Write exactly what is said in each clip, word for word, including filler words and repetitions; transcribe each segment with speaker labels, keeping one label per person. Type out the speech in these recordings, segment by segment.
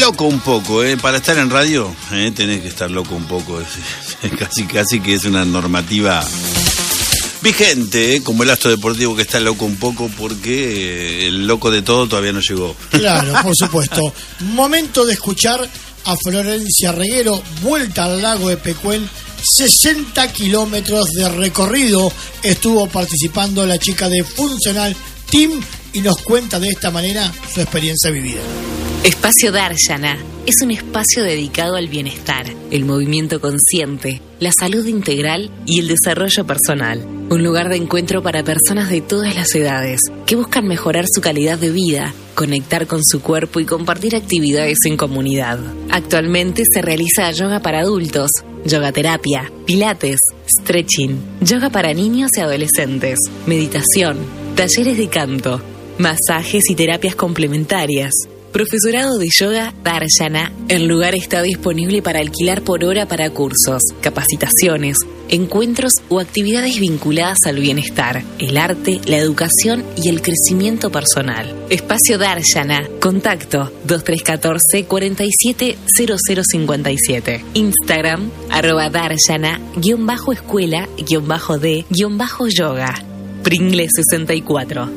Speaker 1: loco un poco, ¿eh? Para estar en radio, ¿eh? Tenés que estar loco un poco. Es, es casi, casi que es una normativa vigente, ¿eh? Como el astro deportivo que está loco un poco porque el loco de todo todavía no llegó.
Speaker 2: Claro, por supuesto. Momento de escuchar a Florencia Reguero, vuelta al lago de Pecuén, sesenta kilómetros de recorrido. Estuvo participando la chica de Funcional Team y nos cuenta de esta manera su experiencia vivida.
Speaker 3: Espacio Darshana es un espacio dedicado al bienestar, el movimiento consciente, la salud integral y el desarrollo personal. Un lugar de encuentro para personas de todas las edades que buscan mejorar su calidad de vida, conectar con su cuerpo y compartir actividades en comunidad. Actualmente se realiza yoga para adultos, yoga terapia, pilates, stretching, yoga para niños y adolescentes, meditación, talleres de canto, masajes y terapias complementarias. Profesorado de yoga Darshana. El lugar está disponible para alquilar por hora para cursos, capacitaciones, encuentros o actividades vinculadas al bienestar, el arte, la educación y el crecimiento personal. Espacio Darshana. Contacto dos tres uno cuatro, cuatro siete cero cero cinco siete. Instagram arroba Darshana guión bajo escuela guión bajo de guión bajo yoga. Pringle sesenta y cuatro.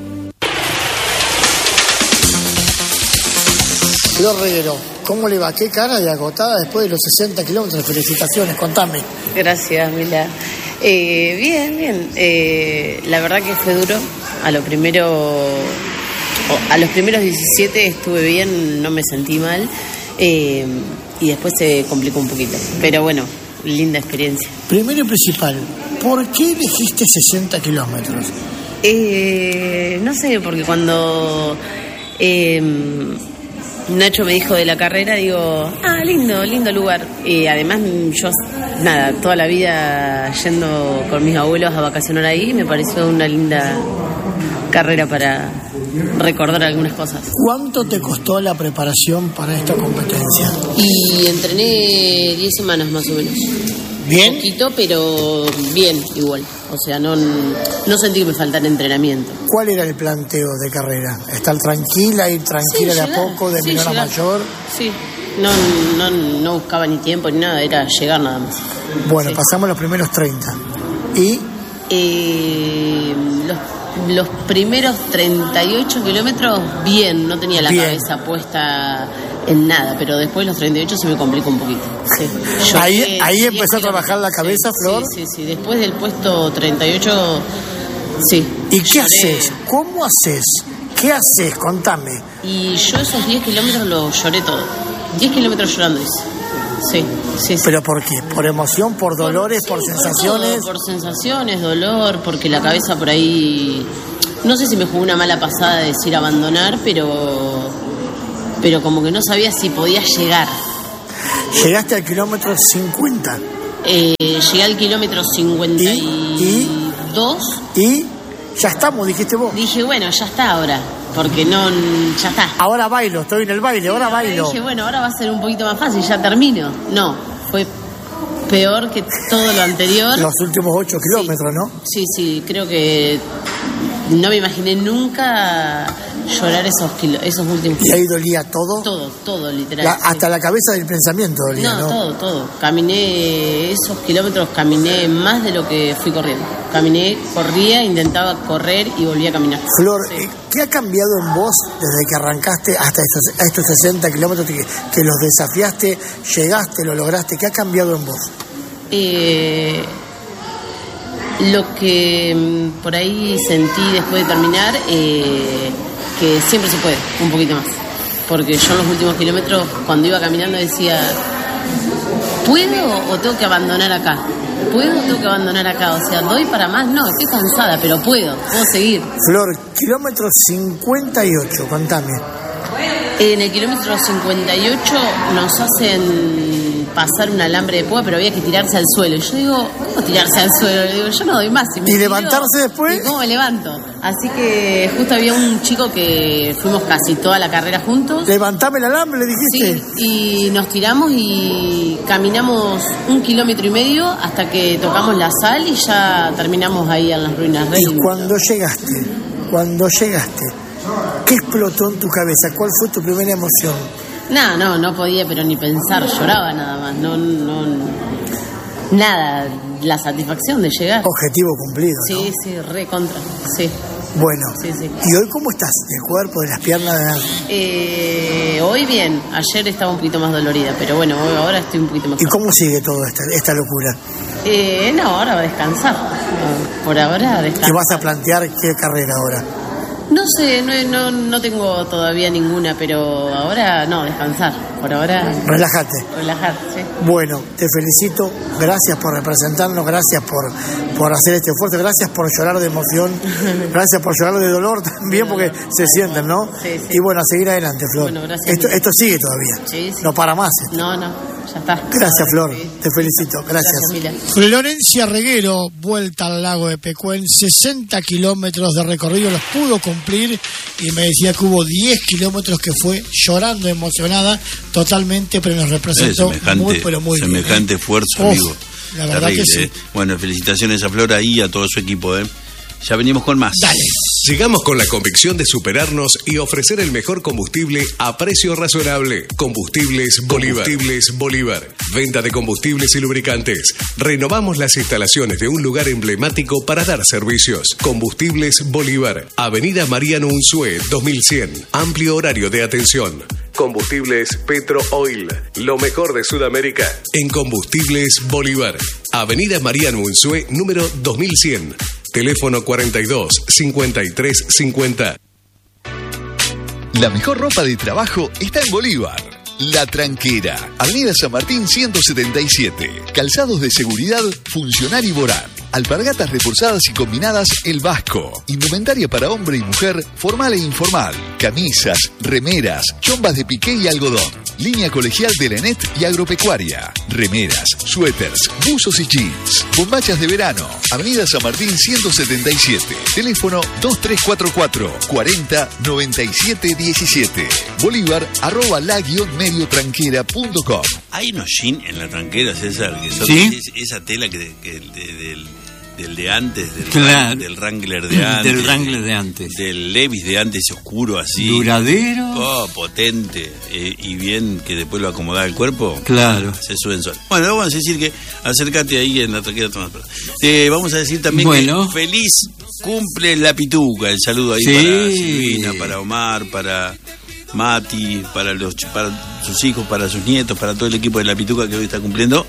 Speaker 2: Flor Reguero, ¿cómo le va? ¿Qué cara de agotada después de los sesenta kilómetros? Felicitaciones, contame.
Speaker 4: Gracias, Mila. Eh, bien, bien. Eh, la verdad que fue duro. A lo primero, a los primeros diecisiete estuve bien, no me sentí mal. Eh, y después se complicó un poquito. Pero bueno, linda experiencia.
Speaker 2: Primero y principal, ¿por qué elegiste sesenta kilómetros?
Speaker 4: Eh, no sé, porque cuando... Eh, Nacho me dijo de la carrera, digo, ah, lindo, lindo lugar. Y además yo, nada, toda la vida yendo con mis abuelos a vacacionar ahí, me pareció una linda carrera para recordar algunas cosas.
Speaker 2: ¿Cuánto te costó la preparación para esta competencia?
Speaker 4: Y entrené diez semanas más o menos.
Speaker 2: ¿Bien?
Speaker 4: Poquito, pero bien igual. O sea, no, no sentí que me faltara entrenamiento.
Speaker 2: ¿Cuál era el planteo de carrera? ¿Estar tranquila, ir tranquila sí, de llegar, a poco, de sí, menor llegar. a mayor?
Speaker 4: Sí, no, no, no buscaba ni tiempo ni nada, era llegar nada más.
Speaker 2: Bueno,
Speaker 4: sí.
Speaker 2: Pasamos los primeros treinta. ¿Y?
Speaker 4: Eh, los, los primeros treinta y ocho kilómetros, bien, no tenía la bien. cabeza puesta en nada, pero después los treinta y ocho se me complicó un poquito. Sí.
Speaker 2: Ahí, ahí empezó a trabajar la cabeza,
Speaker 4: sí,
Speaker 2: Flor.
Speaker 4: Sí, sí, sí, después del puesto treinta y ocho, sí.
Speaker 2: ¿Y qué lloré. haces? ¿Cómo haces? ¿Qué haces? Contame.
Speaker 4: Y yo esos diez kilómetros los lloré todo. diez kilómetros llorando hice. Sí, sí, sí.
Speaker 2: ¿Pero por qué? ¿Por emoción, por dolores, por, sí, por sensaciones?
Speaker 4: Por, por sensaciones, dolor, porque la cabeza por ahí... No sé si me jugó una mala pasada de decir abandonar, pero... pero como que no sabía si podía llegar.
Speaker 2: ¿Llegaste al kilómetro cincuenta?
Speaker 4: Eh, llegué al kilómetro cincuenta y dos.
Speaker 2: ¿Y? ¿Y? Ya estamos, dijiste vos.
Speaker 4: Dije, bueno, ya está ahora, porque no, ya está.
Speaker 2: Ahora bailo, estoy en el baile, sí, ahora bailo.
Speaker 4: Dije, bueno, ahora va a ser un poquito más fácil, ya termino. No, fue peor que todo lo anterior.
Speaker 2: Los últimos ocho kilómetros,
Speaker 4: sí.
Speaker 2: ¿no?
Speaker 4: Sí, sí, creo que no me imaginé nunca llorar esos kilo, esos últimos
Speaker 2: kilómetros. ¿Y ahí dolía todo?
Speaker 4: Todo, todo, literal.
Speaker 2: La,
Speaker 4: sí.
Speaker 2: Hasta la cabeza del pensamiento dolía, ¿no?
Speaker 4: No, todo, todo. Caminé esos kilómetros, caminé más de lo que fui corriendo. Caminé, corría, intentaba correr y volvía a caminar.
Speaker 2: Flor,
Speaker 4: sí.
Speaker 2: ¿Qué ha cambiado en vos desde que arrancaste hasta estos, estos sesenta kilómetros que, que los desafiaste, llegaste, lo lograste? ¿Qué ha cambiado en vos?
Speaker 4: Eh... Lo que por ahí sentí después de terminar, eh, que siempre se puede, un poquito más. Porque yo en los últimos kilómetros, cuando iba caminando, decía, ¿puedo o tengo que abandonar acá? ¿Puedo o tengo que abandonar acá? O sea, ¿doy para más? No, estoy cansada, pero puedo, puedo seguir.
Speaker 2: Flor, kilómetro cincuenta y ocho, contame.
Speaker 4: En el kilómetro cincuenta y ocho nos hacen pasar un alambre de púa, pero había que tirarse al suelo. Y yo digo, ¿cómo tirarse al suelo? Le digo, yo no doy más.
Speaker 2: ¿Y, me ¿Y levantarse
Speaker 4: tiro,
Speaker 2: después?
Speaker 4: ¿Y cómo me levanto? Así que justo había un chico que fuimos casi toda la carrera juntos.
Speaker 2: Levantame el alambre, le dijiste.
Speaker 4: Sí, y nos tiramos y caminamos un kilómetro y medio hasta que tocamos la sal y ya terminamos ahí en las ruinas.
Speaker 2: Y cuando llegaste, cuando llegaste, ¿qué explotó en tu cabeza? ¿Cuál fue tu primera emoción?
Speaker 4: No, no, no podía, pero ni pensar, lloraba nada más, no, no, nada, la satisfacción de llegar.
Speaker 2: Objetivo cumplido, ¿no?
Speaker 4: Sí, sí, re contra, sí.
Speaker 2: Bueno,
Speaker 4: sí, sí.
Speaker 2: ¿Y hoy cómo estás? ¿Del cuerpo, de las piernas?
Speaker 4: Eh, hoy bien, ayer estaba un poquito más dolorida, pero bueno, hoy, ahora estoy un poquito mejor.
Speaker 2: ¿Y cómo sigue toda esta, esta locura?
Speaker 4: Eh, no, ahora va a descansar, por ahora descansar.
Speaker 2: ¿Te vas a plantear qué carrera ahora?
Speaker 4: No sé, no, no, no tengo todavía ninguna, pero ahora no, descansar. Por ahora...
Speaker 2: Relájate.
Speaker 4: Relajar, sí.
Speaker 2: Bueno, te felicito. Gracias por representarnos, gracias por, por hacer este esfuerzo, gracias por llorar de emoción, gracias por llorar de dolor también, de porque dolor. Se sienten, ¿no?
Speaker 4: Sí, sí.
Speaker 2: Y bueno, a seguir adelante, Flor.
Speaker 4: Bueno, gracias.
Speaker 2: Esto, esto sigue todavía.
Speaker 4: Sí, sí.
Speaker 2: No para más. Esto.
Speaker 4: No, no, ya está.
Speaker 2: Gracias, Flor.
Speaker 4: Sí.
Speaker 2: Te felicito. Gracias.
Speaker 4: Gracias,
Speaker 2: Florencia Reguero, vuelta al lago de Pecuén, sesenta kilómetros de recorrido, los pudo cumplir y me decía que hubo diez kilómetros que fue llorando emocionada totalmente, pero nos representó
Speaker 1: eh,
Speaker 2: muy, pero muy
Speaker 1: semejante
Speaker 2: bien. ¿eh?
Speaker 1: esfuerzo,
Speaker 2: Uf,
Speaker 1: amigo.
Speaker 2: La verdad
Speaker 1: Terrible,
Speaker 2: que sí.
Speaker 1: ¿eh? Bueno, felicitaciones a Flora y a todo su equipo, ¿eh? Ya venimos con más.
Speaker 2: Dale.
Speaker 5: Llegamos con la convicción de superarnos y ofrecer el mejor combustible a precio razonable. Combustibles Bolívar. Combustibles Bolívar. Venta de combustibles y lubricantes. Renovamos las instalaciones de un lugar emblemático para dar servicios. Combustibles Bolívar. Avenida Mariano Unzué, dos mil cien. Amplio horario de atención. Combustibles Petro Oil. Lo mejor de Sudamérica en Combustibles Bolívar. Avenida Mariano Unzué, número dos mil cien. Teléfono cuarenta y dos, cincuenta y tres cincuenta.
Speaker 6: La mejor ropa de trabajo está en Bolívar. La Tranquera, Avenida San Martín ciento setenta y siete. Calzados de seguridad, Funcionar y Borán. Alpargatas reforzadas y combinadas El Vasco. Indumentaria para hombre y mujer, formal e informal. Camisas, remeras, chombas de piqué y algodón. Línea colegial de Lenet y agropecuaria. Remeras, suéteres, buzos y jeans. Bombachas de verano. Avenida San Martín ciento setenta y siete. Teléfono dos tres cuatro cuatro, cuarenta, noventa y siete diecisiete. Bolívar, arroba la guión medio tranquera punto com.
Speaker 1: Hay unos jeans en la tranquera, César, que son
Speaker 7: ¿Sí?
Speaker 1: es- esa tela que, que de- del, del de antes, del,
Speaker 7: Claro.
Speaker 1: del Wrangler de antes.
Speaker 7: Del Wrangler de antes.
Speaker 1: Del Levi's de antes, ese oscuro así.
Speaker 7: Duradero.
Speaker 1: Oh, potente. eh, y bien que después lo acomodaba el cuerpo.
Speaker 7: Claro.
Speaker 1: Se suben sol. Bueno, vamos a decir que acércate ahí en la tranquera. Toma, toma. Eh, vamos a decir también
Speaker 7: Bueno.
Speaker 1: que feliz cumple la pituca. El saludo ahí
Speaker 7: Sí.
Speaker 1: para Silvina, para Omar, para Mati, para los para sus hijos, para sus nietos, para todo el equipo de la pituca que hoy está cumpliendo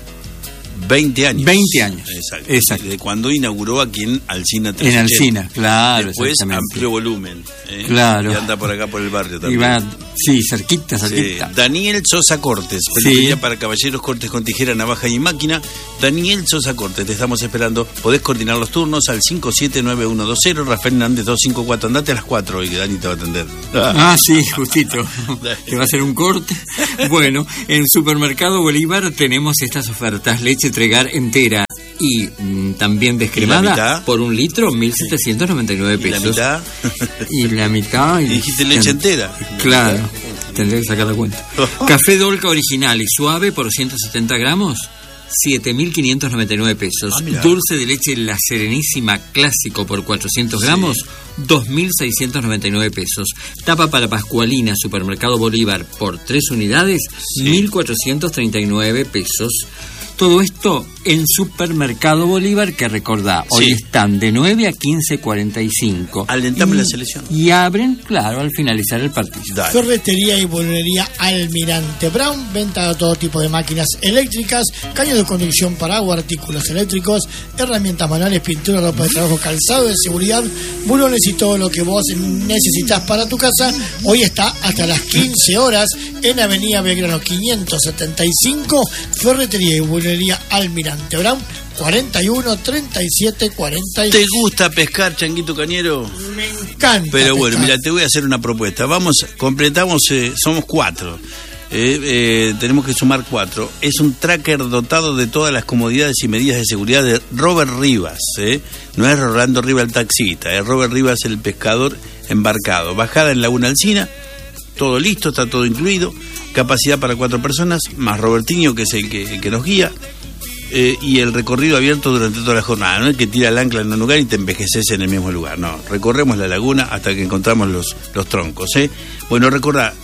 Speaker 1: veinte años.
Speaker 7: veinte años.
Speaker 1: Exacto.
Speaker 7: Exacto.
Speaker 1: De cuando inauguró aquí en Alsina
Speaker 7: En
Speaker 1: trescientos ochenta.
Speaker 7: Alsina, claro.
Speaker 1: Después
Speaker 7: exactamente.
Speaker 1: amplió volumen. ¿eh?
Speaker 7: Claro.
Speaker 1: Y anda por acá por el barrio
Speaker 7: Y
Speaker 1: también.
Speaker 7: va, sí, cerquita,
Speaker 1: Sí.
Speaker 7: cerquita.
Speaker 1: Daniel Sosa Cortes, peluquería
Speaker 7: Sí.
Speaker 1: para caballeros, cortes con tijera, navaja y máquina. Daniel Sosa Cortes, te estamos esperando. Podés coordinar los turnos al cinco siete nueve uno dos cero, Rafael Hernández dos cinco cuatro. Andate a las cuatro hoy que Dani te va a atender.
Speaker 7: Ah, sí, justito. Que va a ser un corte. Bueno, en Supermercado Bolívar tenemos estas ofertas. Leche Tregar entera y mm, también
Speaker 1: ¿Y la
Speaker 7: descremada
Speaker 1: mitad?
Speaker 7: por un litro, mil setecientos noventa y nueve
Speaker 1: ¿Y la
Speaker 7: pesos.
Speaker 1: mitad?
Speaker 7: Y la mitad.
Speaker 1: Y dijiste leche entera.
Speaker 7: Claro, tendré que sacar la cuenta. Café Dolca original y suave por ciento setenta gramos, siete mil quinientos noventa y nueve pesos.
Speaker 1: Ah, mirá.
Speaker 7: Dulce de leche La Serenísima clásico por cuatrocientos gramos, dos mil seiscientos noventa y nueve pesos. Tapa para Pascualina Supermercado Bolívar por tres unidades,
Speaker 1: Sí.
Speaker 7: mil cuatrocientos treinta y nueve pesos. Todo esto en Supermercado Bolívar, que recordá, hoy
Speaker 1: Sí.
Speaker 7: están de nueve a quince cuarenta y cinco.
Speaker 1: Alentame
Speaker 7: Y-
Speaker 1: la selección.
Speaker 7: Y abren, claro, al finalizar el partido.
Speaker 1: Dale.
Speaker 2: Ferretería y bolería Almirante Brown, venta de todo tipo de máquinas eléctricas, caños de conducción para agua, artículos eléctricos, herramientas manuales, pintura, ropa de trabajo, calzado de seguridad, bulones y todo lo que vos necesitas para tu casa. Hoy está hasta las quince horas en Avenida Belgrano quinientos setenta y cinco, Ferretería y bolería Almirante Brown, cuarenta y uno, treinta y siete, cuarenta y
Speaker 1: ¿Te gusta pescar, Changuito Cañero?
Speaker 2: Me encanta.
Speaker 1: Pero bueno,
Speaker 2: pescar.
Speaker 1: mira, te voy a hacer una propuesta. Vamos, completamos, eh, somos cuatro. Eh, eh, tenemos que sumar cuatro. Es un tracker dotado de todas las comodidades y medidas de seguridad de Robert Rivas. ¿eh? No es Rolando Rivas el taxista, es Robert Rivas el pescador embarcado. Bajada en Laguna Alsina, todo listo, está todo incluido. Capacidad para cuatro personas, más Robertinho, que es el que, el que nos guía. Eh, y el recorrido abierto durante toda la jornada. No es que tira el ancla en un lugar y te envejeces en el mismo lugar. No, recorremos la laguna hasta que encontramos los, los troncos. ¿eh? Bueno, recordá,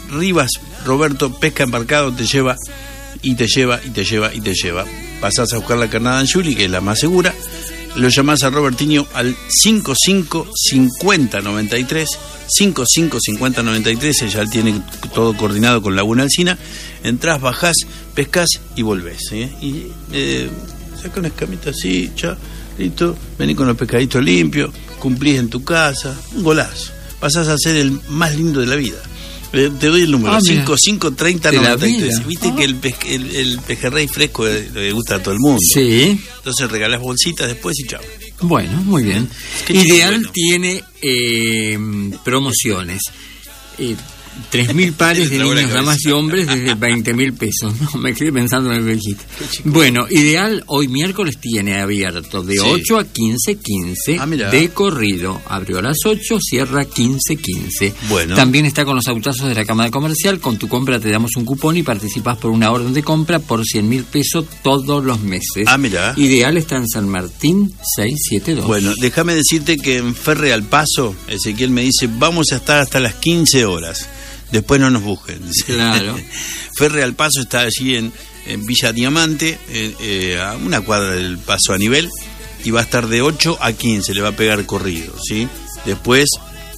Speaker 1: Rivas Roberto, pesca embarcado, te lleva y te lleva y te lleva y te lleva. Pasás a buscar la carnada Anjuli, que es la más segura. Lo llamás a Robertinho al cinco cinco cincuenta noventa y tres, cinco cinco cincuenta noventa y tres, ella tiene todo coordinado con Laguna Alsina. Entrás, bajás, pescás y volvés, ¿eh? Y eh, saca una escamita así, ya, listo, vení con los pescaditos limpios, cumplís en tu casa, un golazo. Pasás a ser el más lindo de la vida. Eh, te doy el número, ah, cinco cinco treinta noventa y tres. Viste ah. que el, pesque, el, el pejerrey fresco le gusta a todo el mundo.
Speaker 7: Sí.
Speaker 1: Entonces regalás bolsitas después y chao.
Speaker 7: Bueno, muy bien. Ideal bueno. tiene eh, promociones. Eh, tres mil pares de niños, damas y hombres desde veinte mil pesos. No, me quedé pensando en el viejito. Bueno, Ideal hoy miércoles tiene abierto de sí. ocho a quince quince ah, de corrido. Abrió a las ocho, cierra quince quince. Bueno. También está con los autazos de la Cámara Comercial. Con tu compra te damos un cupón y participás por una orden de compra por cien mil pesos todos los meses.
Speaker 1: Ah, mira.
Speaker 7: Ideal está en San Martín seiscientos setenta y dos.
Speaker 1: Bueno, déjame decirte que en Ferre al Paso, Ezequiel me dice, vamos a estar hasta las quince horas. Después no nos busquen.
Speaker 7: Claro.
Speaker 1: Ferre al Paso está allí en, en Villa Diamante, eh, eh, a una cuadra del Paso a nivel, y va a estar de ocho a quince, le va a pegar corrido, ¿sí? Después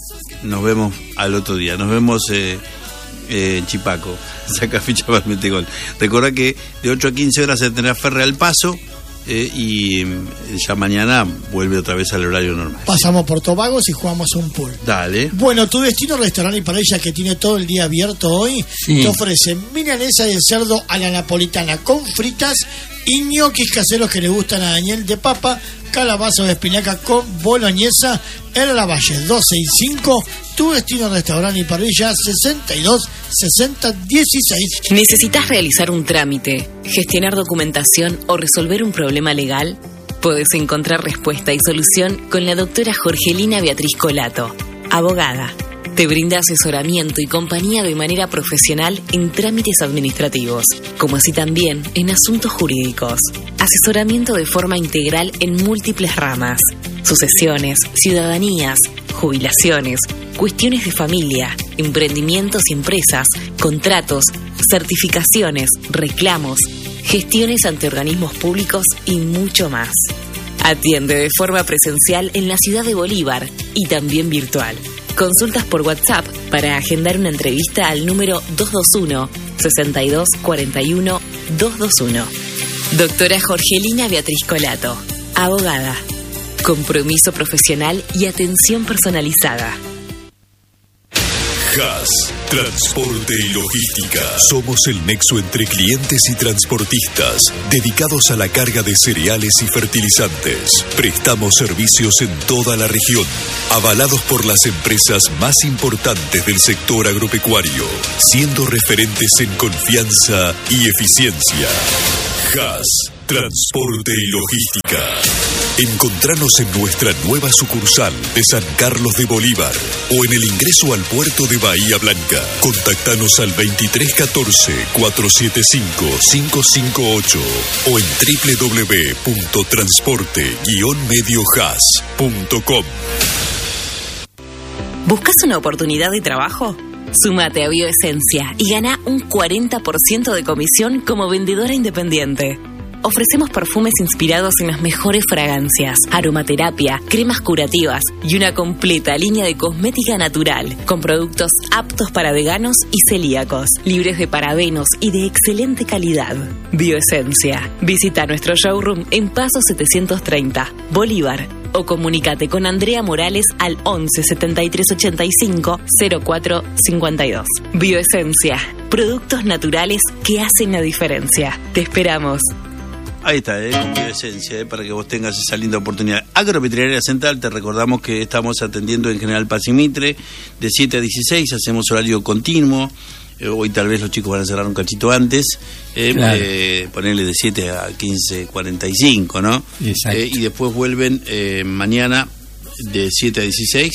Speaker 1: nos vemos al otro día, nos vemos eh, eh, en Chipaco, saca ficha para el metegol. Recordá que de ocho a quince horas se tendrá Ferre al Paso. Eh, y ya mañana vuelve otra vez al horario normal.
Speaker 2: Pasamos por Tobagos y jugamos un pool.
Speaker 1: Dale.
Speaker 2: Bueno, tu destino restaurante y parrilla, que tiene todo el día abierto hoy, sí. te ofrece milanesa de cerdo a la napolitana con fritas y ñoquis caseros que le gustan a Daniel, de papa, calabaza de espinaca con boloñesa en Lavalle dos seis cinco. Tu destino restaurante y parrilla sesenta y dos sesenta dieciséis.
Speaker 3: ¿Necesitas realizar un trámite, gestionar documentación o resolver un problema legal? Puedes encontrar respuesta y solución con la doctora Jorgelina Beatriz Colato, abogada. Te brinda asesoramiento y compañía de manera profesional en trámites administrativos, como así también en asuntos jurídicos. Asesoramiento de forma integral en múltiples ramas: sucesiones, ciudadanías, jubilaciones, cuestiones de familia, emprendimientos y empresas, contratos, certificaciones, reclamos, gestiones ante organismos públicos y mucho más. Atiende de forma presencial en la ciudad de Bolívar y también virtual. Consultas por WhatsApp para agendar una entrevista al número dos dos uno, sesenta y dos cuarenta y uno, doscientos veintiuno. Doctora Jorgelina Beatriz Colato, abogada. Compromiso profesional y atención personalizada.
Speaker 5: Haas, Transporte y Logística. Somos el nexo entre clientes y transportistas, dedicados a la carga de cereales y fertilizantes. Prestamos servicios en toda la región, avalados por las empresas más importantes del sector agropecuario, siendo referentes en confianza y eficiencia. Haas, Transporte y Logística. Encontranos en nuestra nueva sucursal de San Carlos de Bolívar o en el ingreso al puerto de Bahía Blanca. Contactanos al veintitrés catorce, cuatrocientos setenta y cinco, quinientos cincuenta y ocho o en doble u doble u doble u punto transporte guion medio haas punto com.
Speaker 3: ¿Buscas una oportunidad de trabajo? Súmate a Bioesencia y gana un cuarenta por ciento de comisión como vendedora independiente. Ofrecemos perfumes inspirados en las mejores fragancias, aromaterapia, cremas curativas y una completa línea de cosmética natural, con productos aptos para veganos y celíacos, libres de parabenos y de excelente calidad. Bioesencia. Visita nuestro showroom en Paso setecientos treinta, Bolívar, o comunícate con Andrea Morales al once setenta y tres ochenta y cinco cero cuatro cincuenta y dos. Bioesencia. Productos naturales que hacen la diferencia. Te esperamos.
Speaker 1: Ahí está, eh, con Bioesencia, eh, para que vos tengas esa linda oportunidad. Agroveterinaria Central, te recordamos que estamos atendiendo en General Paz y Mitre de siete a dieciséis, hacemos horario continuo. Eh, hoy tal vez los chicos van a cerrar un cachito antes, eh, claro. eh, ponerle de siete a quince cuarenta y cinco, ¿no?
Speaker 7: Exacto.
Speaker 1: Eh, y después vuelven eh, mañana de siete a dieciséis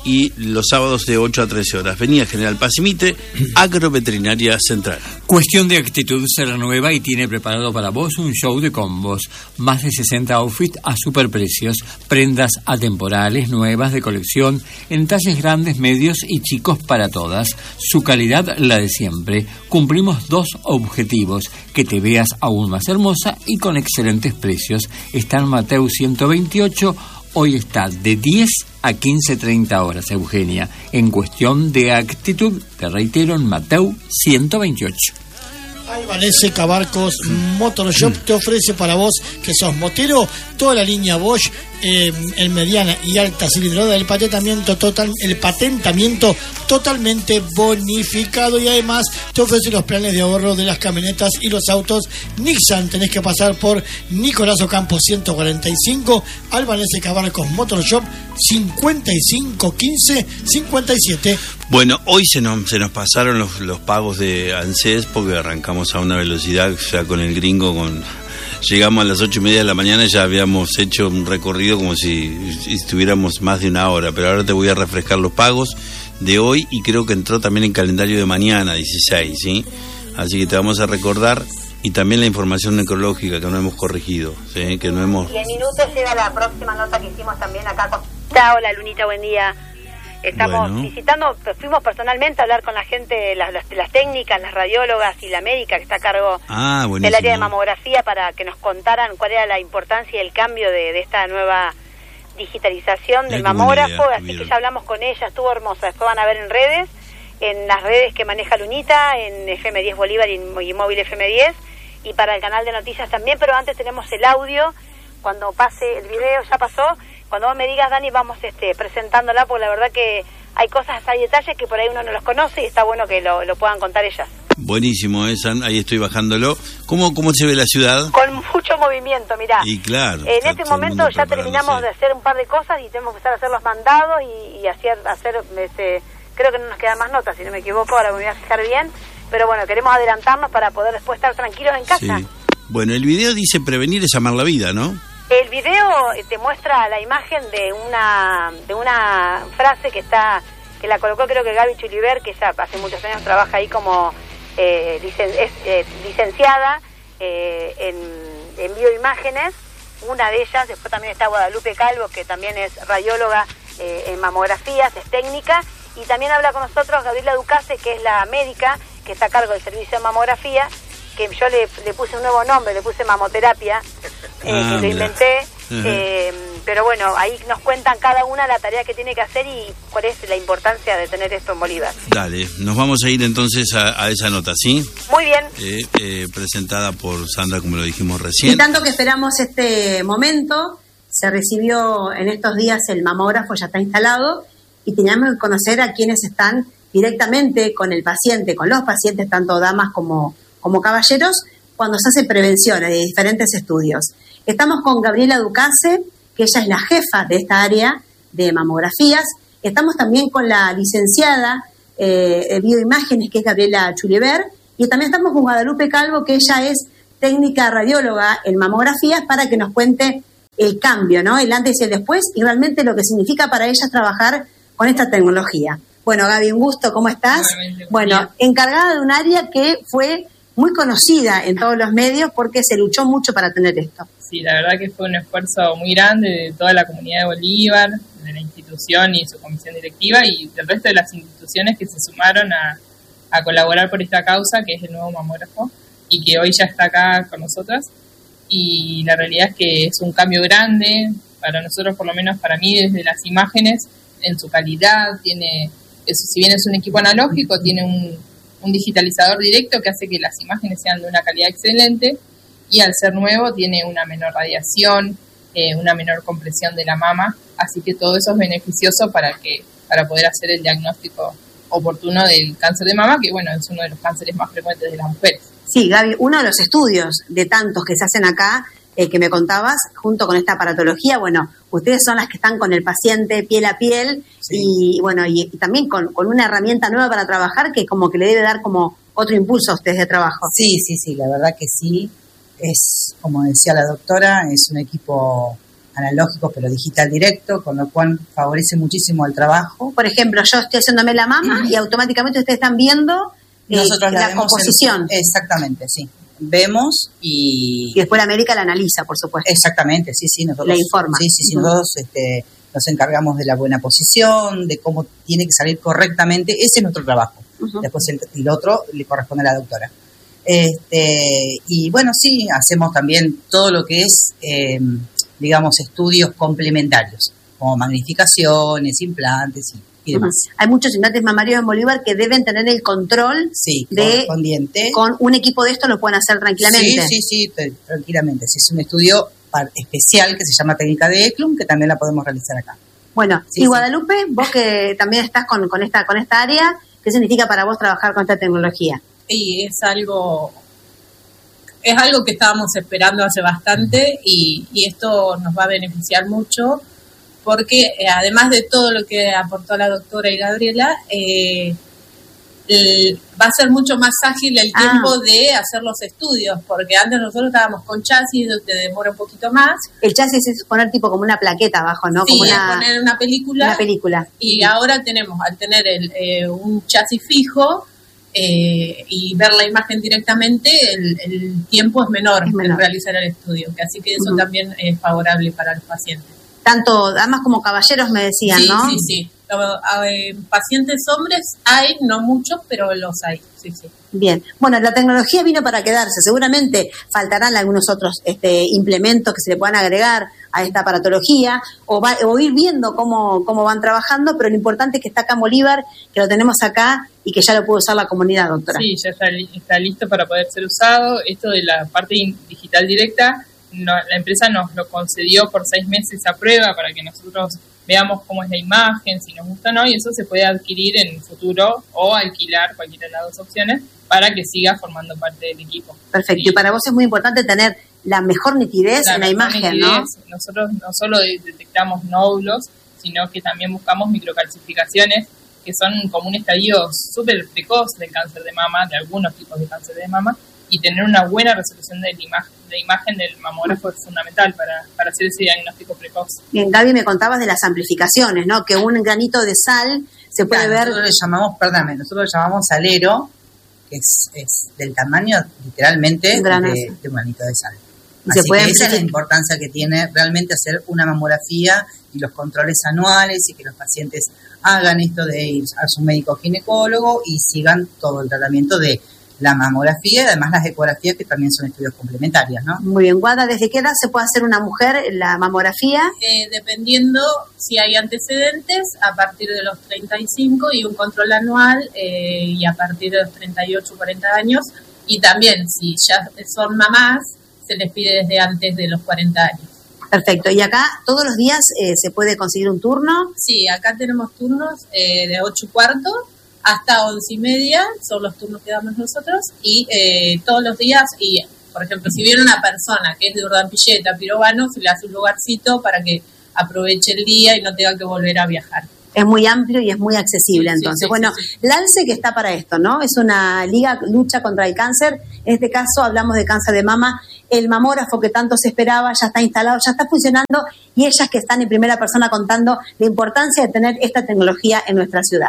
Speaker 1: y los sábados de ocho a trece horas. Avenida General Paz y Mitre, Agroveterinaria Central.
Speaker 7: Cuestión de Actitud se renueva y tiene preparado para vos un show de combos. Más de sesenta outfits a superprecios, prendas atemporales, nuevas de colección, en talles grandes, medios y chicos para todas. Su calidad, la de siempre. Cumplimos dos objetivos: que te veas aún más hermosa y con excelentes precios. Está en Mateu ciento veintiocho. Hoy está de diez a quince treinta horas, Eugenia. En Cuestión de Actitud, te reitero, en Mateu ciento veintiocho.
Speaker 2: Albanese Cabarcos Motor Shop te ofrece para vos, que sos motero, toda la línea Bosch eh, en mediana y alta cilindrada, el patentamiento total, el patentamiento totalmente bonificado, y además te ofrece los planes de ahorro de las camionetas y los autos Nissan. Tenés que pasar por Nicolás Ocampo ciento cuarenta y cinco, Albanese Cabarcos Motor Shop, cincuenta y cinco quince cincuenta y siete.
Speaker 1: Bueno, hoy se nos, se nos pasaron los, los pagos de ANSES porque arrancamos a una velocidad ya con el gringo, con llegamos a las ocho y media de la mañana y ya habíamos hecho un recorrido como si, si estuviéramos más de una hora, pero ahora te voy a refrescar los pagos de hoy y creo que entró también en calendario de mañana, dieciséis, ¿sí? Así que te vamos a recordar, y también la información necrológica que no hemos corregido, ¿sí? Que no hemos...
Speaker 8: Y en minutos llega la próxima nota que hicimos también acá con... Hola Lunita, buen día. Estamos bueno. visitando, fuimos personalmente a hablar con la gente, las, las, las técnicas, las radiólogas y la médica que está a cargo
Speaker 1: ah,
Speaker 8: del área de mamografía, para que nos contaran cuál era la importancia y el cambio de, de esta nueva digitalización del mamógrafo. Así que ya hablamos con ella, estuvo hermosa. Después van a ver en redes, en las redes que maneja Lunita, en F M diez Bolívar y, y móvil F M diez, y para el canal de noticias también. Pero antes tenemos el audio, cuando pase el video, ya pasó. Cuando vos me digas, Dani, vamos este, presentándola, porque la verdad que hay cosas, hay detalles que por ahí uno no los conoce y está bueno que lo, lo puedan contar ellas.
Speaker 1: Buenísimo, eh, San, ahí estoy bajándolo. ¿Cómo, ¿Cómo se ve la ciudad?
Speaker 8: Con mucho movimiento, mirá.
Speaker 1: Y claro.
Speaker 8: En este momento ya terminamos de hacer un par de cosas y tenemos que empezar a hacer los mandados y, y hacer, hacer este, creo que no nos quedan más notas, si no me equivoco, ahora me voy a fijar bien. Pero bueno, queremos adelantarnos para poder después estar tranquilos en casa.
Speaker 1: Sí. Bueno, el video dice prevenir es amar la vida, ¿no?
Speaker 8: El video te muestra la imagen de una de una frase que está que la colocó creo que Gaby Chuliver, que ya hace muchos años trabaja ahí como eh, licen, es, eh, licenciada eh, en, en bioimágenes, una de ellas. Después también está Guadalupe Calvo, que también es radióloga eh, en mamografías, es técnica, y también habla con nosotros Gabriela Ducase, que es la médica que está a cargo del servicio de mamografía, que yo le, le puse un nuevo nombre, le puse mamoterapia, eh, ah, que lo inventé, uh-huh. eh, pero bueno, ahí nos cuentan cada una la tarea que tiene que hacer y cuál es la importancia de tener esto en Bolívar.
Speaker 1: Dale, nos vamos a ir entonces a, a esa nota, ¿sí?
Speaker 8: Muy bien.
Speaker 1: Eh, eh, presentada por Sandra, como lo dijimos recién.
Speaker 9: Y tanto que esperamos este momento, se recibió en estos días el mamógrafo, ya está instalado, y teníamos que conocer a quienes están directamente con el paciente, con los pacientes, tanto damas como como caballeros, cuando se hace prevención de diferentes estudios. Estamos con Gabriela Ducase, que ella es la jefa de esta área de mamografías. Estamos también con la licenciada eh, de bioimágenes, que es Gabriela Chuliver, y también estamos con Guadalupe Calvo, que ella es técnica radióloga en mamografías, para que nos cuente el cambio, ¿no? El antes y el después, y realmente lo que significa para ellas trabajar con esta tecnología. Bueno, Gaby, un gusto, ¿cómo estás? Bueno, bien. Encargada de un área que fue muy conocida en todos los medios porque se luchó mucho para tener esto.
Speaker 10: Sí, la verdad que fue un esfuerzo muy grande de toda la comunidad de Bolívar, de la institución y su comisión directiva y del resto de las instituciones que se sumaron a, a colaborar por esta causa, que es el nuevo mamógrafo, y que hoy ya está acá con nosotras. Y la realidad es que es un cambio grande para nosotros, por lo menos para mí, desde las imágenes, en su calidad. Tiene, eso, si bien es un equipo analógico, tiene un un digitalizador directo que hace que las imágenes sean de una calidad excelente, y al ser nuevo tiene una menor radiación, eh, una menor compresión de la mama, así que todo eso es beneficioso para que para poder hacer el diagnóstico oportuno del cáncer de mama, que bueno, es uno de los cánceres más frecuentes de las mujeres.
Speaker 9: Sí, Gaby, uno de los estudios de tantos que se hacen acá, eh, que me contabas, junto con esta aparatología, bueno, ustedes son las que están con el paciente piel a piel, sí. y bueno, y, y también con, con una herramienta nueva para trabajar que como que le debe dar como otro impulso a ustedes de trabajo.
Speaker 11: Sí, sí, sí, la verdad que sí. Es, como decía la doctora, es un equipo analógicos, pero digital directo, con lo cual favorece muchísimo el trabajo.
Speaker 9: Por ejemplo, yo estoy haciéndome la mama uh-huh. y automáticamente ustedes están viendo eh,
Speaker 11: Nosotros la,
Speaker 9: la composición.
Speaker 11: En, exactamente, sí. Vemos y...
Speaker 9: Y después la América la analiza, por supuesto.
Speaker 11: Exactamente, sí, sí. Nosotros,
Speaker 9: la informa.
Speaker 11: Sí, sí, sí.
Speaker 9: Uh-huh.
Speaker 11: Nosotros este, nos encargamos de la buena posición, de cómo tiene que salir correctamente. Ese es nuestro trabajo. Uh-huh. Después el, el otro le corresponde a la doctora. Este, y bueno, sí, hacemos también todo lo que es, eh, digamos, estudios complementarios, como magnificaciones, implantes y, y demás.
Speaker 9: Uh-huh. Hay muchos implantes mamarios en Bolívar que deben tener el control
Speaker 11: sí,
Speaker 9: de
Speaker 11: correspondiente.
Speaker 9: Con un equipo de esto lo pueden hacer tranquilamente.
Speaker 11: Sí, sí, sí, tranquilamente. Sí, es un estudio especial que se llama técnica de Eklund, que también la podemos realizar acá.
Speaker 9: Bueno,
Speaker 11: sí,
Speaker 9: y Guadalupe, sí. Vos que también estás con, con esta con esta área, ¿qué significa para vos trabajar con esta tecnología?
Speaker 12: Y es algo es algo que estábamos esperando hace bastante y, y esto nos va a beneficiar mucho porque eh, además de todo lo que aportó la doctora y Gabriela, eh, el, va a ser mucho más ágil el tiempo ah. de hacer los estudios, porque antes nosotros estábamos con chasis, te demora un poquito más.
Speaker 9: El chasis es poner tipo como una plaqueta abajo, ¿no?
Speaker 12: Sí,
Speaker 9: como
Speaker 12: una, poner una película.
Speaker 9: Una película.
Speaker 12: Y sí. Ahora tenemos, al tener el, eh, un chasis fijo, Eh, y ver la imagen directamente, el, el tiempo es menor, es menor en realizar el estudio, que así que eso uh-huh. también es favorable para los pacientes.
Speaker 9: Tanto damas como caballeros me decían,
Speaker 12: sí,
Speaker 9: ¿no?
Speaker 12: Sí, sí, eh, pacientes hombres hay, no muchos, pero los hay, sí, sí.
Speaker 9: Bien, bueno, la tecnología vino para quedarse, seguramente faltarán algunos otros este, implementos que se le puedan agregar a esta aparatología, o, va, o ir viendo cómo, cómo van trabajando, pero lo importante es que está acá en Bolívar, que lo tenemos acá y que ya lo puede usar la comunidad, doctora.
Speaker 10: Sí, ya está, está listo para poder ser usado. Esto de la parte digital directa, no, la empresa nos lo concedió por seis meses a prueba para que nosotros veamos cómo es la imagen, si nos gusta o no, y eso se puede adquirir en el futuro o alquilar, cualquiera de las dos opciones, para que siga formando parte del equipo.
Speaker 9: Perfecto, y, y para vos es muy importante tener la mejor nitidez
Speaker 10: la
Speaker 9: en la imagen, nitidez,
Speaker 10: ¿no? Nosotros no solo detectamos nódulos, sino que también buscamos microcalcificaciones, que son como un estadio súper precoz del cáncer de mama, de algunos tipos de cáncer de mama, y tener una buena resolución de, la ima- de imagen del mamógrafo es fundamental para, para hacer ese diagnóstico precoz.
Speaker 9: Bien, Gaby, me contabas de las amplificaciones, ¿no? Que un granito de sal se puede
Speaker 11: claro,
Speaker 9: ver...
Speaker 11: Nosotros le llamamos, perdóname, nosotros le llamamos salero, que es, es del tamaño, literalmente, de, de un granito de sal. Así que esa es la importancia que tiene realmente hacer una mamografía y los controles anuales y que los pacientes hagan esto de ir a su médico ginecólogo y sigan todo el tratamiento de la mamografía y además las ecografías, que también son estudios complementarios, ¿no?
Speaker 9: Muy bien, Guada, ¿desde qué edad se puede hacer una mujer la mamografía?
Speaker 12: Eh, dependiendo si hay antecedentes, a partir de los treinta y cinco y un control anual eh, y a partir de los treinta y ocho, cuarenta años, y también si ya son mamás, se les pide desde antes de los cuarenta años.
Speaker 9: Perfecto. ¿Y acá todos los días eh, se puede conseguir un turno?
Speaker 12: Sí, acá tenemos turnos eh, de ocho y cuarto hasta once y media, son los turnos que damos nosotros, y eh, todos los días, y por ejemplo, si viene una persona que es de Urdampilleta, Pirovano, se le hace un lugarcito para que aproveche el día y no tenga que volver a viajar.
Speaker 9: Es muy amplio y es muy accesible,
Speaker 12: sí,
Speaker 9: entonces.
Speaker 12: Sí, sí,
Speaker 9: bueno,
Speaker 12: sí, sí.
Speaker 9: la ALCE que está para esto, ¿no? Es una liga lucha contra el cáncer. En este caso hablamos de cáncer de mama. El mamógrafo que tanto se esperaba ya está instalado, ya está funcionando, y ellas que están en primera persona contando la importancia de tener esta tecnología en nuestra ciudad.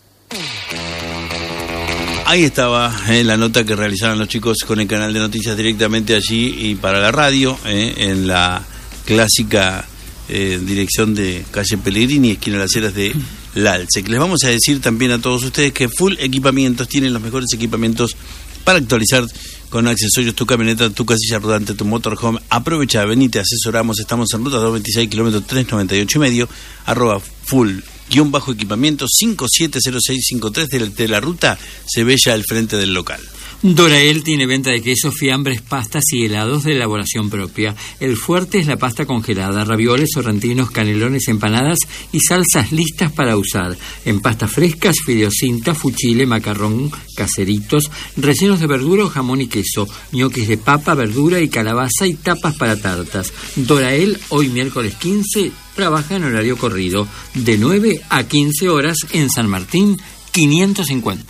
Speaker 1: Ahí estaba eh, la nota que realizaron los chicos con el canal de noticias directamente allí y para la radio, eh, en la clásica eh, dirección de calle Pellegrini, esquina de las Heras de la ALCE. Les vamos a decir también a todos ustedes que Full Equipamientos tienen los mejores equipamientos para actualizar con accesorios tu camioneta, tu casilla rodante, tu motorhome. Aprovecha, venite, asesoramos. Estamos en ruta doscientos veintiséis, kilómetro trescientos noventa y ocho y medio, arroba full guión bajo equipamiento cinco siete cero seis cinco tres de la, de la ruta, se ve ya al frente del local.
Speaker 7: Dorael tiene venta de quesos, fiambres, pastas y helados de elaboración propia. El fuerte es la pasta congelada, ravioles, sorrentinos, canelones, empanadas y salsas listas para usar. En pastas frescas, fideocinta, fuchile, macarrón, caseritos, rellenos de verdura o jamón y queso, ñoquis de papa, verdura y calabaza y tapas para tartas. Dorael, hoy miércoles quince, trabaja en horario corrido, de nueve a quince horas en San Martín, quinientos cincuenta.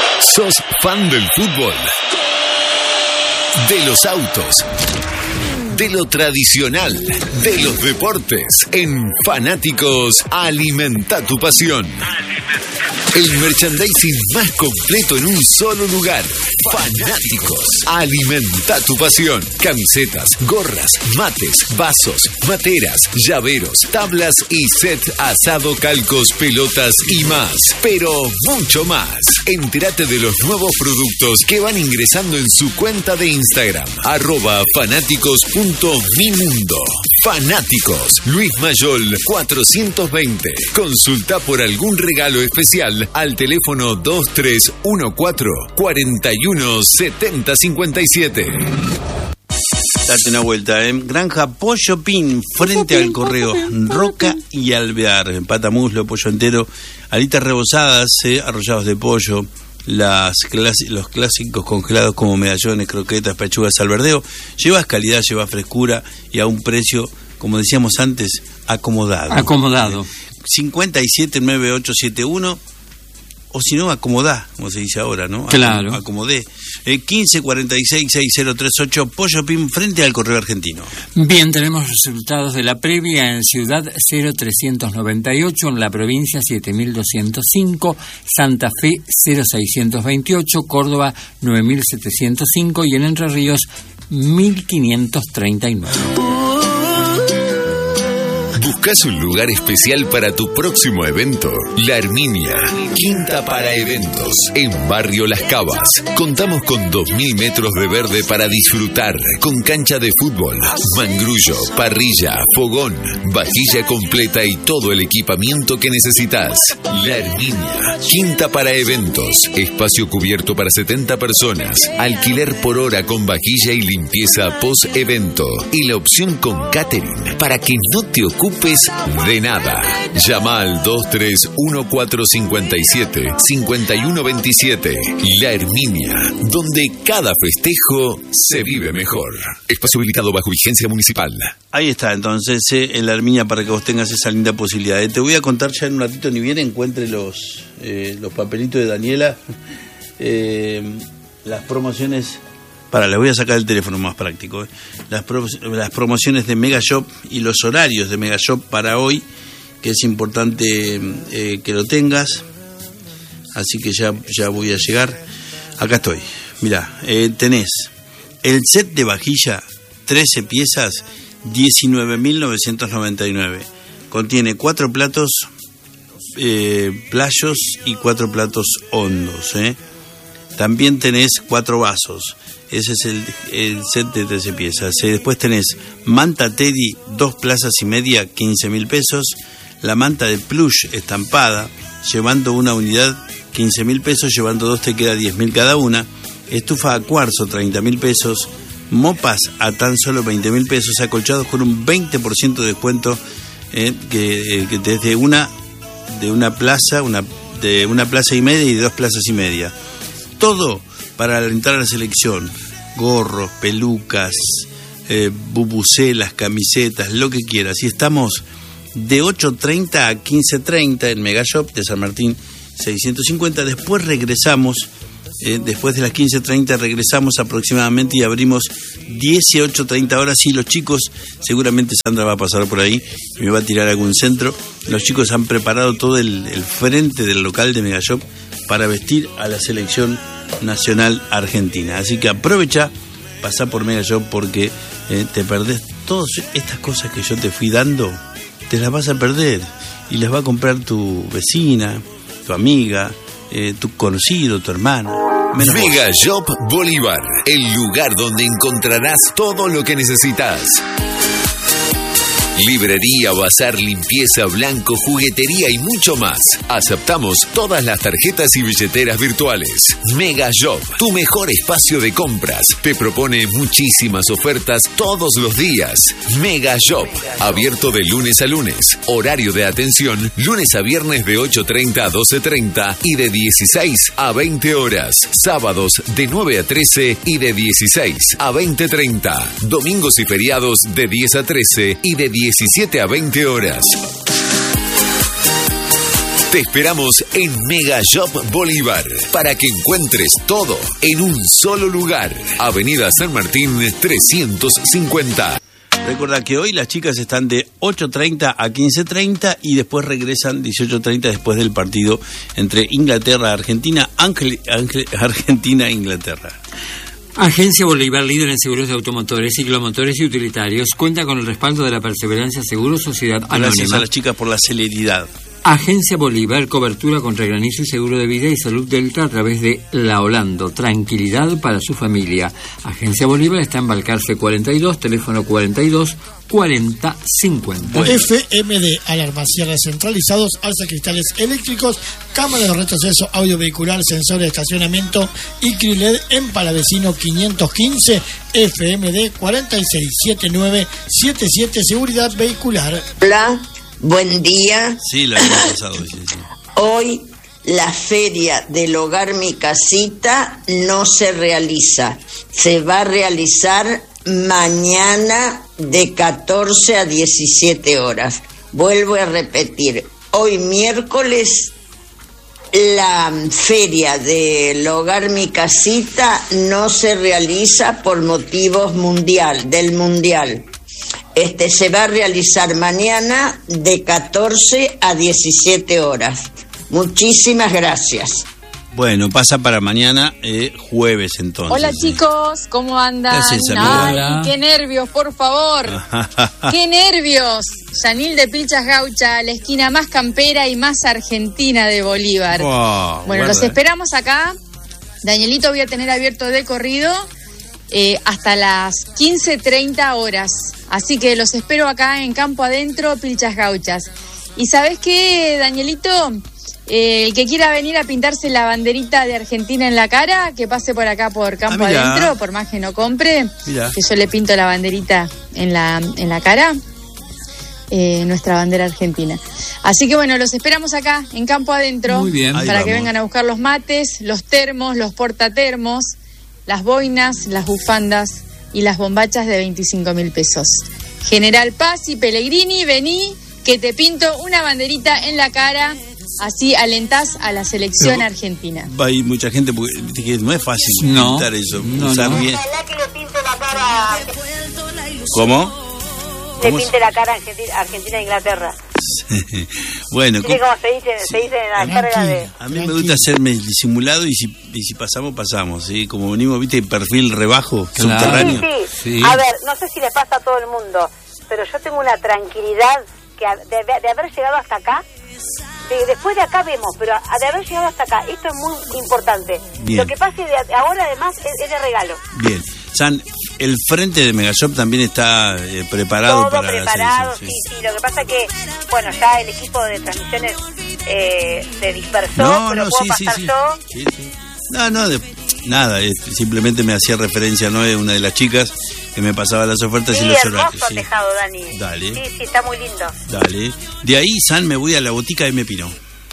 Speaker 6: ¿Sos fan del fútbol? De los autos de lo tradicional, de los deportes. En Fanáticos, alimenta tu pasión. El merchandising más completo en un solo lugar. Fanáticos, alimenta tu pasión. Camisetas, gorras, mates, vasos, materas, llaveros, tablas y set asado, calcos, pelotas y más. Pero mucho más. Entérate de los nuevos productos que van ingresando en su cuenta de Instagram. Arroba fanáticos.mimundo. Fanáticos, Luis Mayol cuatrocientos veinte. Consulta por algún regalo especial al teléfono dos tres uno cuatro, cuatro uno siete cero cinco siete.
Speaker 1: Date una vuelta, ¿eh? Granja Pollo Pin, frente al Correo, Roca y Alvear. Patamuslo, pollo entero, alitas rebozadas, ¿eh? Arrollados de pollo, las clasi- los clásicos congelados como medallones, croquetas, pechugas al verdeo. Llevas calidad, llevas frescura y a un precio, como decíamos antes, acomodado.
Speaker 7: Acomodado.
Speaker 1: cincuenta y siete nueve ocho siete uno, o si no, acomodá, como se dice ahora, ¿no?
Speaker 7: Claro.
Speaker 1: Acomodé. Eh, quince cuarenta y seis sesenta treinta y ocho, Pollo Pin, frente al Correo Argentino.
Speaker 7: Bien, tenemos resultados de la previa en Ciudad cero trescientos noventa y ocho, en la provincia siete mil doscientos cinco, Santa Fe cero seiscientos veintiocho, Córdoba nueve mil setecientos cinco y en Entre Ríos mil quinientos treinta y nueve.
Speaker 6: ¿Buscas un lugar especial para tu próximo evento? La Herminia, quinta para eventos, en Barrio Las Cavas. Contamos con dos mil metros de verde para disfrutar, con cancha de fútbol, mangrullo, parrilla, fogón, vajilla completa y todo el equipamiento que necesitas. La Herminia, quinta para eventos, espacio cubierto para setenta personas, alquiler por hora con vajilla y limpieza post-evento y la opción con catering para que no te ocupes de nada. Llama al dos tres uno cuatro cinco siete, cinco uno dos siete. La Herminia, donde cada festejo se vive mejor. Espacio habilitado bajo vigencia municipal.
Speaker 1: Ahí está, entonces, eh, en La Herminia, para que vos tengas esa linda posibilidad. Eh, te voy a contar ya en un ratito, ni bien encuentre los, eh, los papelitos de Daniela, eh, las promociones. Para, les voy a sacar el teléfono más práctico. ¿eh? Las, pro, las promociones de Mega Shop y los horarios de Mega Shop para hoy, que es importante eh, que lo tengas. Así que ya, ya voy a llegar. Acá estoy. Mirá, eh, tenés el set de vajilla, trece piezas, diecinueve mil novecientos noventa y nueve. Contiene cuatro platos eh, playos y cuatro platos hondos. ¿eh? También tenés cuatro vasos. Ese es el, el set de trece piezas. Eh, después tenés manta Teddy, dos plazas y media, quince mil pesos. La manta de plush estampada, llevando una unidad, quince mil pesos. Llevando dos te queda diez mil cada una. Estufa a cuarzo, treinta mil pesos. Mopas a tan solo veinte mil pesos. Acolchados con un veinte por ciento de descuento, eh, que, eh, que desde una, de una plaza, una, de una plaza y media y de dos plazas y media. Todo para alentar a la selección. Gorros, pelucas, eh, bubucelas, camisetas, lo que quieras. Y estamos de ocho treinta a quince treinta en Mega Shop de San Martín seiscientos cincuenta. Después regresamos, eh, después de las quince treinta regresamos aproximadamente y abrimos dieciocho treinta horas. Y los chicos, seguramente Sandra va a pasar por ahí y me va a tirar algún centro. Los chicos han preparado todo el, el frente del local de Mega Shop para vestir a la selección nacional argentina. Así que aprovecha, pasá por Mega Shop, porque eh, te perdés todas estas cosas que yo te fui dando, te las vas a perder y las va a comprar tu vecina, tu amiga, eh, tu conocido, tu hermana.
Speaker 6: Menos Mega vos. Shop Bolívar, el lugar donde encontrarás todo lo que necesitas. Librería, bazar, limpieza, blanco, juguetería y mucho más. Aceptamos todas las tarjetas y billeteras virtuales. Mega Shop, tu mejor espacio de compras. Te propone muchísimas ofertas todos los días. Mega Shop, abierto de lunes a lunes. Horario de atención, lunes a viernes de ocho treinta a doce treinta y de dieciséis a veinte horas. Sábados de nueve a trece y de dieciséis a veinte treinta. Domingos y feriados de diez a trece y de diecisiete a veinte horas. Te esperamos en Mega Shop Bolívar para que encuentres todo en un solo lugar. Avenida San Martín trescientos cincuenta.
Speaker 1: Recuerda que hoy las chicas están de ocho treinta a quince treinta y después regresan dieciocho treinta después del partido entre Inglaterra-Argentina, Ángel, Ángel, Argentina-Inglaterra.
Speaker 7: Agencia Bolívar, líder en seguros de automotores, ciclomotores y utilitarios, cuenta con el respaldo de la Perseverancia Seguros Sociedad Anónima.
Speaker 1: Gracias a las chicas por la celeridad.
Speaker 7: Agencia Bolívar, cobertura contra granizo y seguro de vida y salud delta a través de La Holando. Tranquilidad para su familia. Agencia Bolívar está en Balcarce cuarenta y dos, teléfono cuarenta y dos cuarenta cincuenta.
Speaker 2: Bueno. F M D, alarmas, cierres centralizados, alza cristales eléctricos, cámara de retroceso, audio vehicular, sensor de estacionamiento y C R I L E D en Palavecino quinientos quince, F M D cuarenta y seis setenta y nueve setenta y siete, seguridad vehicular.
Speaker 13: Hola. Buen día.
Speaker 1: Sí, la había pasado. Sí, sí.
Speaker 13: Hoy la feria del Hogar Mi Casita no se realiza. Se va a realizar mañana de catorce a diecisiete horas. Vuelvo a repetir, hoy miércoles la feria del Hogar Mi Casita no se realiza por motivos mundial, del mundial. Este se va a realizar mañana de catorce a diecisiete horas. Muchísimas gracias.
Speaker 1: Bueno, pasa para mañana, eh, jueves entonces.
Speaker 14: Hola chicos, ¿cómo andan?
Speaker 1: Gracias,
Speaker 14: Ay, qué nervios, por favor. Qué nervios. Yanil de Pilchas Gaucha, la esquina más campera y más argentina de Bolívar.
Speaker 1: Wow,
Speaker 14: bueno, los esperamos acá. Danielito voy a tener abierto de corrido eh, hasta las quince treinta horas. Así que los espero acá en Campo Adentro, Pilchas Gauchas. ¿Y sabés qué, Danielito? Eh, el que quiera venir a pintarse la banderita de Argentina en la cara, que pase por acá por Campo ah, Adentro, por más que no compre, mirá. Que yo le pinto la banderita en la, en la cara, eh, nuestra bandera argentina. Así que bueno, los esperamos acá en Campo Adentro.
Speaker 7: Muy bien.
Speaker 14: Para que vengan a buscar los mates, los termos, los portatermos, las boinas, las bufandas y las bombachas de veinticinco mil pesos. General Paz y Pellegrini, vení que te pinto una banderita en la cara, así alentás a la selección Pero, argentina.
Speaker 1: Hay mucha gente, porque que no es fácil
Speaker 7: no,
Speaker 1: pintar eso,
Speaker 7: no,
Speaker 1: usar
Speaker 7: no.
Speaker 1: bien.
Speaker 8: Que le pinte la cara.
Speaker 1: ¿Cómo?
Speaker 8: Le pinte la cara a Argentina, Argentina e Inglaterra.
Speaker 1: Sí. Bueno,
Speaker 8: ¿sí, como se dice, se dice en la carga de...
Speaker 1: A mí me gusta hacerme disimulado y si, y si pasamos, pasamos, ¿sí? Como venimos, viste, perfil rebajo, claro. Subterráneo.
Speaker 8: Sí, sí. sí, a ver, no sé si le pasa a todo el mundo, pero yo tengo una tranquilidad que de, de haber llegado hasta acá, de, después de acá vemos, pero de haber llegado hasta acá, esto es muy importante. Bien. Lo que pase de ahora además es, es de regalo.
Speaker 1: Bien. San, el frente de Megashop también está eh, preparado
Speaker 8: Todo
Speaker 1: para
Speaker 8: preparado,
Speaker 1: sí.
Speaker 8: sí, sí. Lo que pasa que, bueno, ya el equipo de transmisiones eh, se dispersó,
Speaker 1: no,
Speaker 8: pero
Speaker 1: no,
Speaker 8: puedo
Speaker 1: sí,
Speaker 8: pasar
Speaker 1: sí,
Speaker 8: yo.
Speaker 1: Sí, sí. No, no, de, nada, eh, simplemente me hacía referencia, ¿no? De una de las chicas que me pasaba las ofertas
Speaker 8: sí,
Speaker 1: y los
Speaker 8: hermoso
Speaker 1: horarios.
Speaker 8: Sí, tejado, Dani.
Speaker 1: Dale.
Speaker 8: Sí, sí, está muy lindo.
Speaker 1: Dale. De ahí, San, me voy a la botica M. Pino.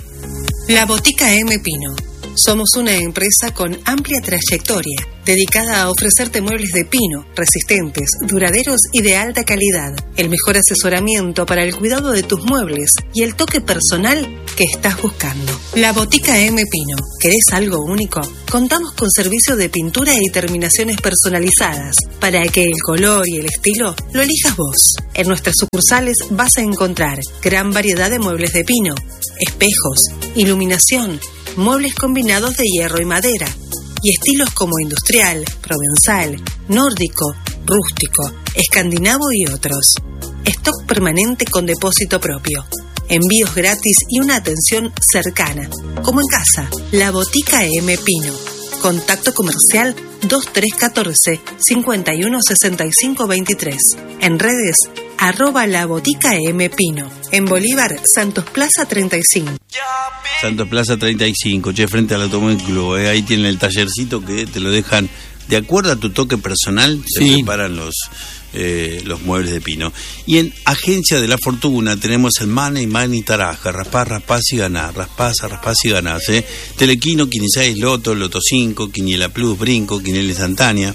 Speaker 15: La Botica M. Pino. Somos una empresa con amplia trayectoria, dedicada a ofrecerte muebles de pino, resistentes, duraderos y de alta calidad. El mejor asesoramiento para el cuidado de tus muebles y el toque personal que estás buscando. La Botica M. Pino. ¿Querés algo único? Contamos con servicio de pintura y terminaciones personalizadas, para que el color y el estilo lo elijas vos. En nuestras sucursales vas a encontrar gran variedad de muebles de pino, espejos, iluminación, muebles combinados de hierro y madera, y estilos como industrial, provenzal, nórdico, rústico, escandinavo y otros. Stock permanente con depósito propio, envíos gratis y una atención cercana, como en casa. La Botica M. Pino. Contacto comercial dos tres uno cuatro, cinco uno seis cinco dos tres. En redes, arroba La Botica M. Pino. En Bolívar, Santos Plaza treinta y cinco.
Speaker 1: Santos Plaza treinta y cinco, che, frente al Automóvil Club. Eh, ahí tienen el tallercito que te lo dejan de acuerdo a tu toque personal. Se sí. preparan los, eh, los muebles de pino. Y en Agencia de la Fortuna tenemos el Money, Money Taraja. Raspás, raspás y ganás. Raspás, raspás y ganás. Eh. Telequino, Quiniseis, Loto, Loto cinco, Quiniela Plus, Brinco, Quiniela Instantánea.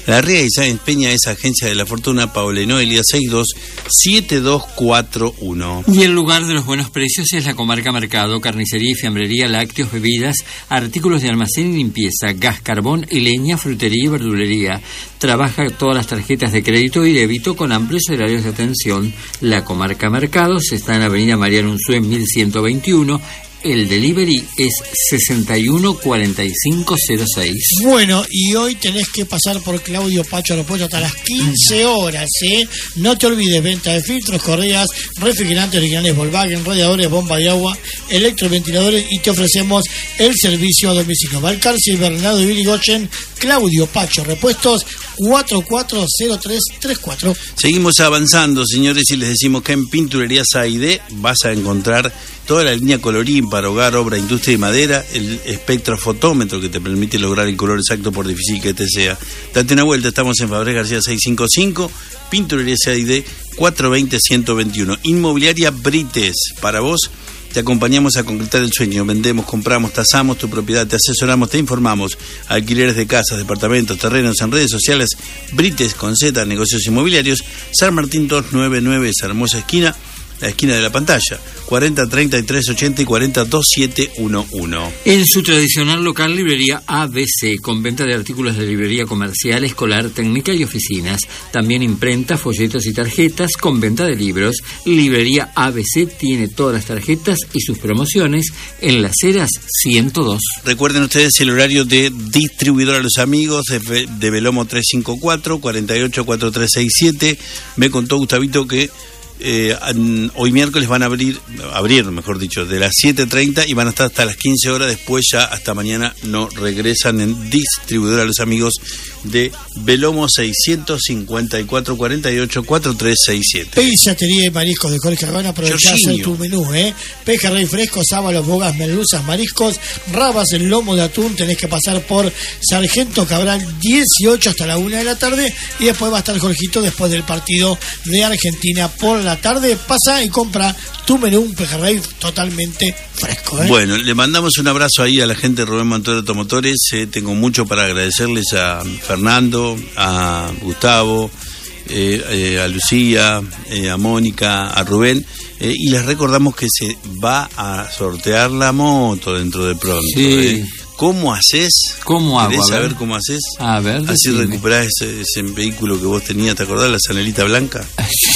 Speaker 1: Larrea y Sáenz Peña es Agencia de la Fortuna, Paola y Noelia, seis dos siete dos cuatro uno.
Speaker 7: Y el lugar de los buenos precios es la Comarca Mercado, carnicería y fiambrería, lácteos, bebidas, artículos de almacén y limpieza, gas, carbón y leña, frutería y verdulería. Trabaja todas las tarjetas de crédito y débito con amplios horarios de atención. La Comarca Mercados está en Avenida Mariano Unzué mil ciento veintiuno. El delivery es sesenta y uno cuarenta y cinco cero seis.
Speaker 2: Bueno, y hoy tenés que pasar por Claudio Pacho Aeropuerto hasta las quince horas, ¿eh? No te olvides, venta de filtros, correas, refrigerantes originales Volkswagen, radiadores, bomba de agua, electroventiladores, y te ofrecemos el servicio a domicilio. Balcarce, Bernardo y Virigoyen, Claudio Pacho Repuestos, cuatro cuatro cero tres tres cuatro.
Speaker 1: Seguimos avanzando, señores, y les decimos que en Pinturería Saide vas a encontrar toda la línea colorín para hogar, obra, industria y madera, el espectrofotómetro que te permite lograr el color exacto por difícil que te sea. Date una vuelta, estamos en Fabrés García seiscientos cincuenta y cinco, Pinturería Saide cuatrocientos veinte ciento veintiuno. Inmobiliaria Brites, para vos te acompañamos a concretar el sueño. Vendemos, compramos, tasamos tu propiedad, te asesoramos, te informamos. Alquileres de casas, departamentos, terrenos, en redes sociales. Brites con Z, negocios inmobiliarios. San Martín doscientos noventa y nueve, esa hermosa esquina, la esquina de la pantalla. cuarenta treinta y tres ochenta y cuarenta veintisiete once.
Speaker 7: En su tradicional local, librería A B C, con venta de artículos de librería comercial, escolar, técnica y oficinas. También imprenta, folletos y tarjetas, con venta de libros. Librería A B C tiene todas las tarjetas y sus promociones en Las Heras ciento dos.
Speaker 1: Recuerden ustedes el horario de distribuidor a los amigos de, de Velomo trescientos cincuenta y cuatro, cuarenta y ocho, cuarenta y tres sesenta y siete. Me contó Gustavito que Eh, hoy miércoles van a abrir, abrir mejor dicho, de las siete treinta y van a estar hasta las quince horas. Después ya hasta mañana no regresan en distribuidor a los amigos de Velomo seiscientos cincuenta y cuatro, cuarenta y ocho, cuarenta y tres sesenta y siete.
Speaker 2: Pizzería y mariscos de Jorge Rabana, aprovechá hacer tu menú, ¿eh? Pejerrey fresco, sábalos, bogas, merluzas, mariscos, rabas, el lomo de atún. Tenés que pasar por Sargento Cabral dieciocho hasta la una de la tarde, y después va a estar Jorgito después del partido de Argentina por la tarde. Pasa y compra tu menú, un pejerrey totalmente fresco, ¿eh?
Speaker 1: Bueno, le mandamos un abrazo ahí a la gente de Rubén Montero Automotores. Eh, tengo mucho para agradecerles a Fernando, a Gustavo, eh, eh, a Lucía, eh, a Mónica, a Rubén, eh, y les recordamos que se va a sortear la moto dentro de pronto.
Speaker 7: Sí.
Speaker 1: ¿eh? ¿Cómo haces?
Speaker 7: ¿Cómo hago?
Speaker 1: ¿Querés
Speaker 7: A ver.
Speaker 1: saber cómo haces?
Speaker 7: A ver,
Speaker 1: así
Speaker 7: decime.
Speaker 1: recuperás ese, ese vehículo que vos tenías, ¿te acordás? La Zanelita blanca.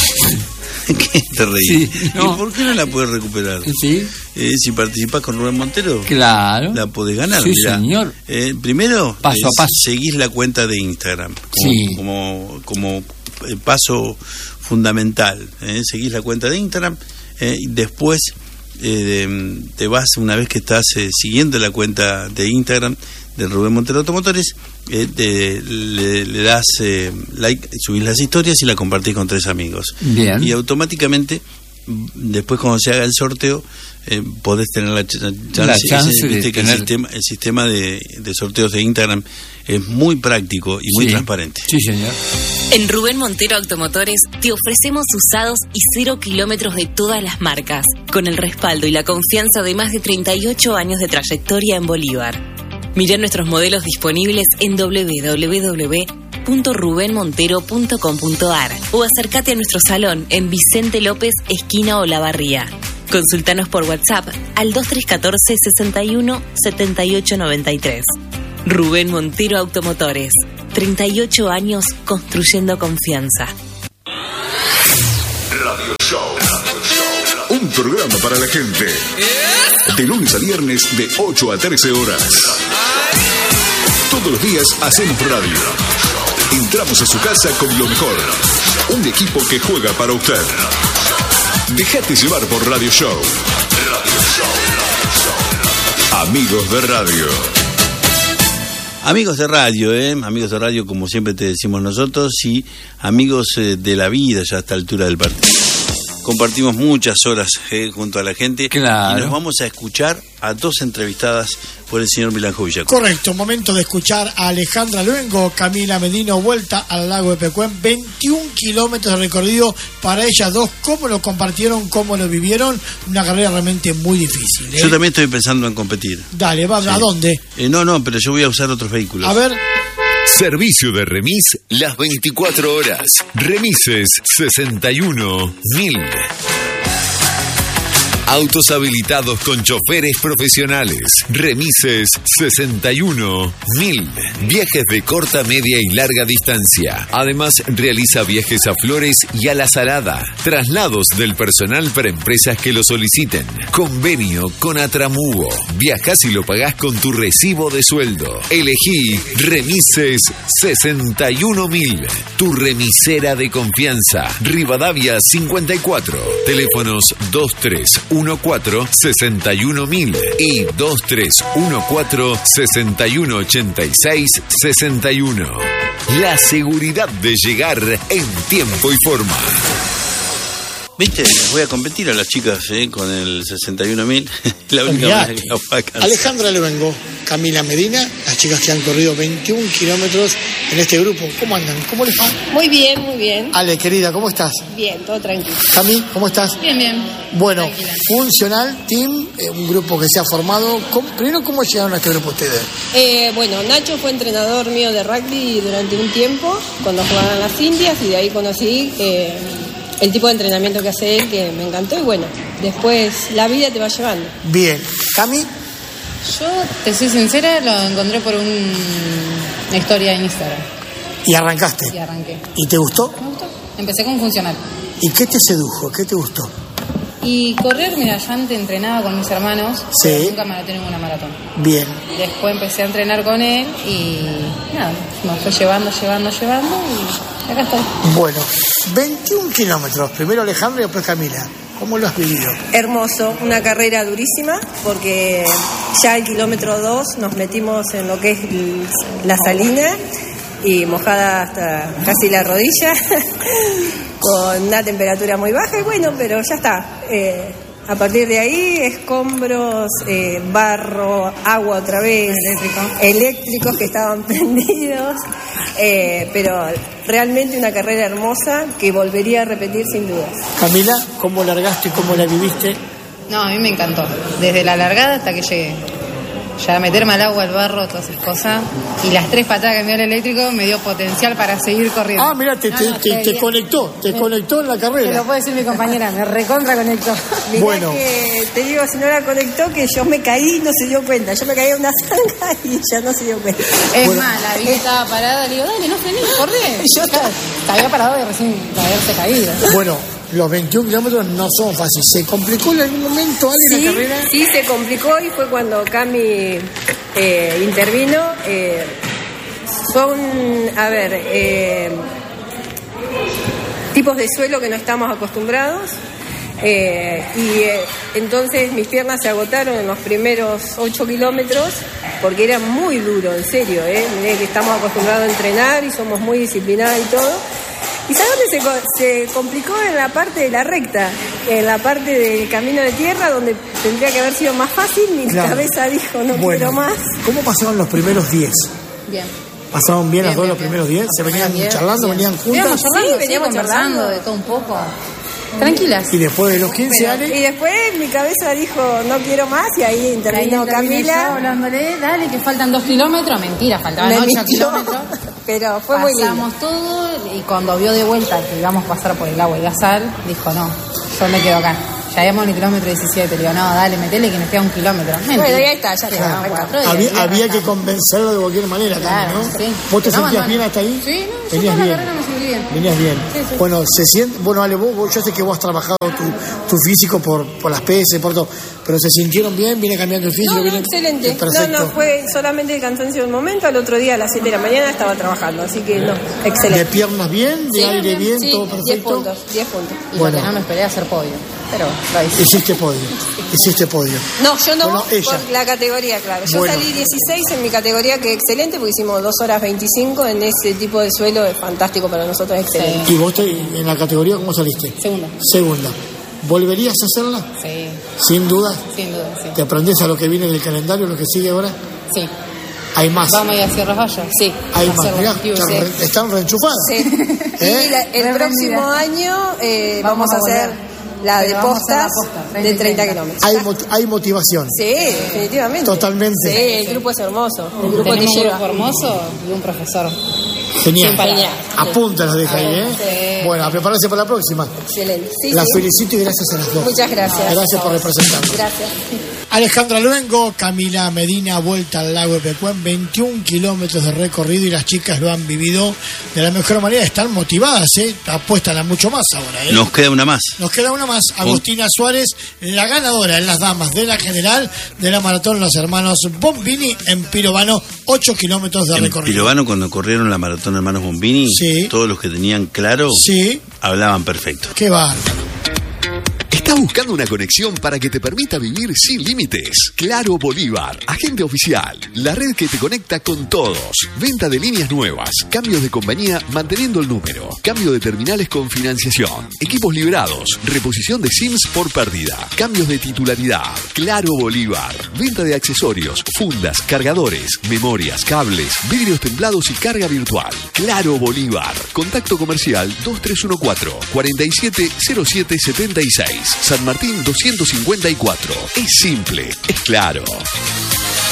Speaker 1: ¿Qué te reís?
Speaker 7: Sí, no.
Speaker 1: ¿Y por qué no la puedes recuperar?
Speaker 7: Sí.
Speaker 1: Eh, si participás con Rubén Montero,
Speaker 7: Claro.
Speaker 1: la podés ganar.
Speaker 7: Sí,
Speaker 1: mirá.
Speaker 7: señor.
Speaker 1: Eh, primero,
Speaker 7: Paso
Speaker 1: eh,
Speaker 7: a paso.
Speaker 1: seguís la cuenta de Instagram como,
Speaker 7: Sí.
Speaker 1: como, como eh, paso fundamental. Eh, seguís la cuenta de Instagram, eh, y después eh, de- te vas, una vez que estás eh, siguiendo la cuenta de Instagram de Rubén Montero Automotores, eh, te- le, le das eh, like, subís las historias y la compartís con tres amigos.
Speaker 7: Bien.
Speaker 1: Y automáticamente, mm, después cuando se haga el sorteo, eh, podés tener la, ch- chance,
Speaker 7: La chance
Speaker 1: ese,
Speaker 7: de
Speaker 1: viste que el
Speaker 7: tener-
Speaker 1: sistema, el sistema de, de sorteos de Instagram es muy práctico y muy
Speaker 7: Sí.
Speaker 1: transparente.
Speaker 7: Sí, señor.
Speaker 3: En Rubén Montero Automotores te ofrecemos usados y cero kilómetros de todas las marcas, con el respaldo y la confianza de más de treinta y ocho años de trayectoria en Bolívar. Mirá nuestros modelos disponibles en doble u doble u doble u punto rubén montero punto com punto a r o acércate a nuestro salón en Vicente López, esquina Olavarría. Consultanos por WhatsApp al dos tres uno cuatro, sesenta y uno, setenta y ocho noventa y tres. Rubén Montero Automotores, treinta y ocho años construyendo confianza.
Speaker 6: Radio Show. Un programa para la gente. De lunes a viernes de ocho a trece horas. Todos los días hacemos radio. Entramos a su casa con lo mejor. Un equipo que juega para usted. Déjate llevar por Radio Show. Amigos de radio.
Speaker 1: Amigos de radio, ¿eh? Amigos de radio, como siempre te decimos nosotros, y amigos eh, de la vida ya a esta altura del partido. Compartimos muchas horas eh, junto a la gente.
Speaker 7: Claro.
Speaker 1: Y nos vamos a escuchar a dos entrevistadas por el señor Milanjo Villacuña.
Speaker 2: Correcto, momento de escuchar a Alejandra Luengo, Camila Medino, vuelta al lago de Pecuén, veintiún kilómetros de recorrido para ellas dos. ¿Cómo lo compartieron? ¿Cómo lo vivieron? Una carrera realmente muy difícil, ¿eh?
Speaker 1: Yo también estoy pensando en competir.
Speaker 2: Dale, va,
Speaker 1: Sí.
Speaker 2: ¿a dónde?
Speaker 1: Eh, no, no, pero yo voy a usar otros vehículos.
Speaker 2: A ver,
Speaker 6: Servicio de remis las veinticuatro horas. Remises sesenta y uno mil. Autos habilitados con choferes profesionales. Remises sesenta y uno mil. Viajes de corta, media y larga distancia. Además, realiza viajes a Flores y a La Salada. Traslados del personal para empresas que lo soliciten. Convenio con Atramugo. Viajás y lo pagás con tu recibo de sueldo. Elegí Remises sesenta y uno mil. Tu remisera de confianza. Rivadavia cincuenta y cuatro. Teléfonos dos tres uno cuatro sesenta y uno mil y dos tres uno cuatro sesenta y uno ochenta y seis sesenta y uno. La seguridad de llegar en tiempo y forma.
Speaker 1: Viste, les voy a competir a las chicas eh, con el sesenta y uno mil. La única manera que la voy a alcanzar.
Speaker 2: Alejandra Luengo, Camila Medina, las chicas que han corrido veintiún kilómetros en este grupo. ¿Cómo andan? ¿Cómo les va?
Speaker 16: Muy bien, muy bien.
Speaker 2: Ale, querida, ¿cómo estás?
Speaker 16: Bien, todo tranquilo.
Speaker 2: Cami, ¿cómo estás?
Speaker 16: Bien, bien.
Speaker 2: Bueno,
Speaker 16: Tranquila.
Speaker 2: Funcional Team, eh, un grupo que se ha formado. ¿Cómo, primero, ¿cómo llegaron a este grupo ustedes?
Speaker 16: Eh, bueno, Nacho fue entrenador mío de rugby durante un tiempo, cuando jugaban las Indias, y de ahí conocí eh, el tipo de entrenamiento que hace él, que me encantó, y bueno, después la vida te va llevando.
Speaker 2: Bien. Cami.
Speaker 17: Yo, te soy sincera, lo encontré por un, una historia en Instagram.
Speaker 2: ¿Y arrancaste?
Speaker 17: Y arranqué.
Speaker 2: ¿Y te gustó?
Speaker 17: Me gustó. Empecé con Funcional.
Speaker 2: ¿Y qué te sedujo? ¿Qué te gustó?
Speaker 17: Y correr, mira, yo antes entrenaba con mis hermanos,
Speaker 2: Sí.
Speaker 17: pero nunca maratoné en una maratón.
Speaker 2: Bien.
Speaker 17: Después empecé a entrenar con él y nada, me fue llevando, llevando, llevando y acá estoy.
Speaker 2: Bueno, veintiún kilómetros. Primero Alejandra y después Camila. ¿Cómo lo has vivido?
Speaker 16: Hermoso, una carrera durísima, porque ya el kilómetro dos nos metimos en lo que es la salina y mojada hasta casi la rodilla, con una temperatura muy baja, y bueno, pero ya está. Eh, a partir de ahí, escombros, eh, barro, agua otra vez, Eléctrico. eléctricos que estaban prendidos, eh, pero realmente una carrera hermosa que volvería a repetir sin dudas.
Speaker 2: Camila, ¿cómo largaste y cómo la viviste?
Speaker 17: No, a mí me encantó, desde la largada hasta que llegué. Ya meterme al agua, al barro, todas esas cosas. Y las tres patadas que me dio el eléctrico me dio potencial para seguir corriendo.
Speaker 2: Ah, mira, te,
Speaker 17: no,
Speaker 2: te,
Speaker 17: no,
Speaker 2: te, te conectó, te
Speaker 17: me,
Speaker 2: conectó en la carrera.
Speaker 17: Te lo puede decir mi compañera, me recontra conectó.
Speaker 16: Mirá
Speaker 2: Bueno.
Speaker 16: que te digo, si no la conectó, que yo me caí y no se dio cuenta. Yo me caí en una zanja y ella no se dio cuenta.
Speaker 17: Es
Speaker 2: Bueno.
Speaker 17: más, la vi que estaba parada, le digo, dale, no frené, corre. Yo estaba, había parado y recién de haberse caído.
Speaker 2: Bueno, los veintiún kilómetros no son fáciles. ¿Se complicó en algún momento, Ale,
Speaker 16: Sí,
Speaker 2: la carrera?
Speaker 16: sí, se complicó y fue cuando Cami eh, intervino. Eh, son, a ver, eh, tipos de suelo que no estamos acostumbrados. Eh, y eh, entonces mis piernas se agotaron en los primeros ocho kilómetros porque era muy duro, en serio, eh. Mirá que estamos acostumbrados a entrenar y somos muy disciplinados y todo. ¿Y sabes dónde se, co- se complicó? En la parte de la recta, en la parte del camino de tierra, donde tendría que haber sido más fácil. Mi
Speaker 2: Claro.
Speaker 16: cabeza dijo, no
Speaker 2: Bueno,
Speaker 16: quiero más.
Speaker 2: ¿cómo pasaron los primeros diez?
Speaker 17: Bien.
Speaker 2: ¿Pasaron bien,
Speaker 17: Bien,
Speaker 2: las dos
Speaker 17: bien,
Speaker 2: los
Speaker 17: bien.
Speaker 2: primeros diez? ¿Se venían
Speaker 17: Bien,
Speaker 2: charlando,
Speaker 17: bien.
Speaker 2: venían juntas?
Speaker 17: Veníamos charlando,
Speaker 16: Sí, veníamos
Speaker 17: sí, conversando
Speaker 16: charlando.
Speaker 17: de todo un poco. Tranquilas.
Speaker 2: Y después de los quince,
Speaker 16: Pero-
Speaker 2: Ale,
Speaker 16: y después mi cabeza dijo, no quiero más, y ahí
Speaker 17: Ahí
Speaker 16: intervino
Speaker 17: intervine yo
Speaker 16: Camila.
Speaker 17: hablándole, dale, que faltan dos kilómetros. Mentira, faltaban
Speaker 16: Me
Speaker 17: ocho
Speaker 16: mintió.
Speaker 17: kilómetros.
Speaker 16: Pero fue muy lindo.
Speaker 17: Pasamos todo y cuando vio de vuelta que íbamos a pasar por el agua y la sal, dijo, no, yo me quedo acá. Ya íbamos en el kilómetro diecisiete. Le digo, no, dale, metele que nos queda un kilómetro. Mentira.
Speaker 16: Bueno, y ahí está, ya
Speaker 17: Quedaban
Speaker 16: está.
Speaker 17: cuatro y
Speaker 2: había,
Speaker 17: ahí
Speaker 2: había que
Speaker 17: arrancamos.
Speaker 2: convencerlo de cualquier manera,
Speaker 17: Claro,
Speaker 2: Cami, ¿no?
Speaker 17: sí.
Speaker 2: ¿Vos te
Speaker 17: No,
Speaker 2: sentías
Speaker 17: no,
Speaker 2: bien
Speaker 17: no.
Speaker 2: hasta ahí?
Speaker 17: Sí, no, yo
Speaker 2: Venías
Speaker 17: toda la
Speaker 2: bien.
Speaker 17: carrera me sentí bien.
Speaker 2: Venías bien.
Speaker 17: Sí, sí.
Speaker 2: Bueno, se siente, bueno, Ale, vos, vos- yo sé que vos has trabajado tu, tu físico por, por las P S, por todo, pero se sintieron bien, viene cambiando el físico.
Speaker 16: No, no,
Speaker 2: viene,
Speaker 16: excelente.
Speaker 2: Perfecto.
Speaker 16: No, no, fue solamente el cansancio del momento. Al otro día a las siete de la mañana estaba trabajando, así que no,
Speaker 2: De
Speaker 16: excelente.
Speaker 2: piernas bien, de
Speaker 16: Sí,
Speaker 2: aire bien,
Speaker 16: sí,
Speaker 2: todo
Speaker 16: diez
Speaker 2: perfecto.
Speaker 16: puntos, diez puntos.
Speaker 17: Y
Speaker 2: Bueno.
Speaker 17: lo que no me esperé hacer podio. Pero lo hice.
Speaker 2: Hiciste podio, hiciste podio.
Speaker 16: No, yo no,
Speaker 2: Bueno, ella.
Speaker 16: por la categoría, claro. Yo
Speaker 2: Bueno.
Speaker 16: salí dieciséis en mi categoría, que excelente, porque hicimos dos horas veinticinco en ese tipo de suelo, es fantástico para nosotros, excelente.
Speaker 2: ¿Y vos te- en la categoría cómo saliste?
Speaker 17: Segunda.
Speaker 2: Segunda. ¿Volverías a hacerla?
Speaker 17: Sí,
Speaker 2: Sin duda.
Speaker 17: sin duda, sí.
Speaker 2: ¿Te aprendés a lo que viene del calendario, lo que sigue ahora?
Speaker 17: Sí.
Speaker 2: Hay más.
Speaker 17: Vamos a ir a Sierra Valles.
Speaker 16: Sí.
Speaker 2: Hay
Speaker 17: a
Speaker 2: más.
Speaker 17: hacer
Speaker 2: Mirá,
Speaker 17: barbecue,
Speaker 2: están,
Speaker 17: sí.
Speaker 2: re- están reenchufadas.
Speaker 16: Sí.
Speaker 2: ¿Eh?
Speaker 16: Y la- el
Speaker 17: Re
Speaker 16: próximo
Speaker 17: prendida.
Speaker 16: año eh,
Speaker 17: Vamos
Speaker 16: vamos, a
Speaker 17: a
Speaker 16: hacer la
Speaker 17: Pero
Speaker 16: de
Speaker 17: vamos a
Speaker 16: postas
Speaker 17: la posta,
Speaker 16: de treinta kilómetros.
Speaker 2: Hay, mot- hay motivación.
Speaker 16: Sí, definitivamente.
Speaker 2: Totalmente.
Speaker 16: Sí, el grupo es hermoso. El grupo
Speaker 17: Tenemos
Speaker 16: te
Speaker 17: un
Speaker 16: lleva.
Speaker 17: grupo hermoso y un profesor.
Speaker 2: Genial.
Speaker 17: Sin palabras.
Speaker 2: Apunta los deja ahí, ¿eh?
Speaker 16: Sí.
Speaker 2: Bueno, a prepararse para la próxima.
Speaker 16: Excelente. Sí,
Speaker 2: La
Speaker 16: sí.
Speaker 2: felicito y gracias a las dos.
Speaker 16: Muchas gracias.
Speaker 2: Gracias por representarnos.
Speaker 16: Gracias.
Speaker 2: Alejandra Luengo, Camila Medina, vuelta al lago de Pecuén, veintiún kilómetros de recorrido y las chicas lo han vivido de la mejor manera. Están motivadas, ¿eh? Apuestan a mucho más ahora, ¿eh?
Speaker 1: Nos queda una más.
Speaker 2: Nos queda una más. Agustina Suárez, la ganadora en las damas de la general de la maratón Los Hermanos Bombini en Pirovano, ocho kilómetros de
Speaker 1: En
Speaker 2: recorrido.
Speaker 1: Pirovano, cuando corrieron la maratón Hermanos Bombini,
Speaker 2: Sí.
Speaker 1: todos los que tenían claro
Speaker 2: Sí.
Speaker 1: hablaban perfecto.
Speaker 2: ¿Qué va?
Speaker 6: ¿Estás buscando una conexión para que te permita vivir sin límites? Claro Bolívar, agente oficial, la red que te conecta con todos. Venta de líneas nuevas, cambios de compañía manteniendo el número, cambio de terminales con financiación, equipos liberados, reposición de SIMs por pérdida, cambios de titularidad. Claro Bolívar, venta de accesorios, fundas, cargadores, memorias, cables, vidrios templados y carga virtual. Claro Bolívar, contacto comercial dos tres uno cuatro, cuatro siete cero siete siete seis. San Martín doscientos cincuenta y cuatro. Es simple, es claro.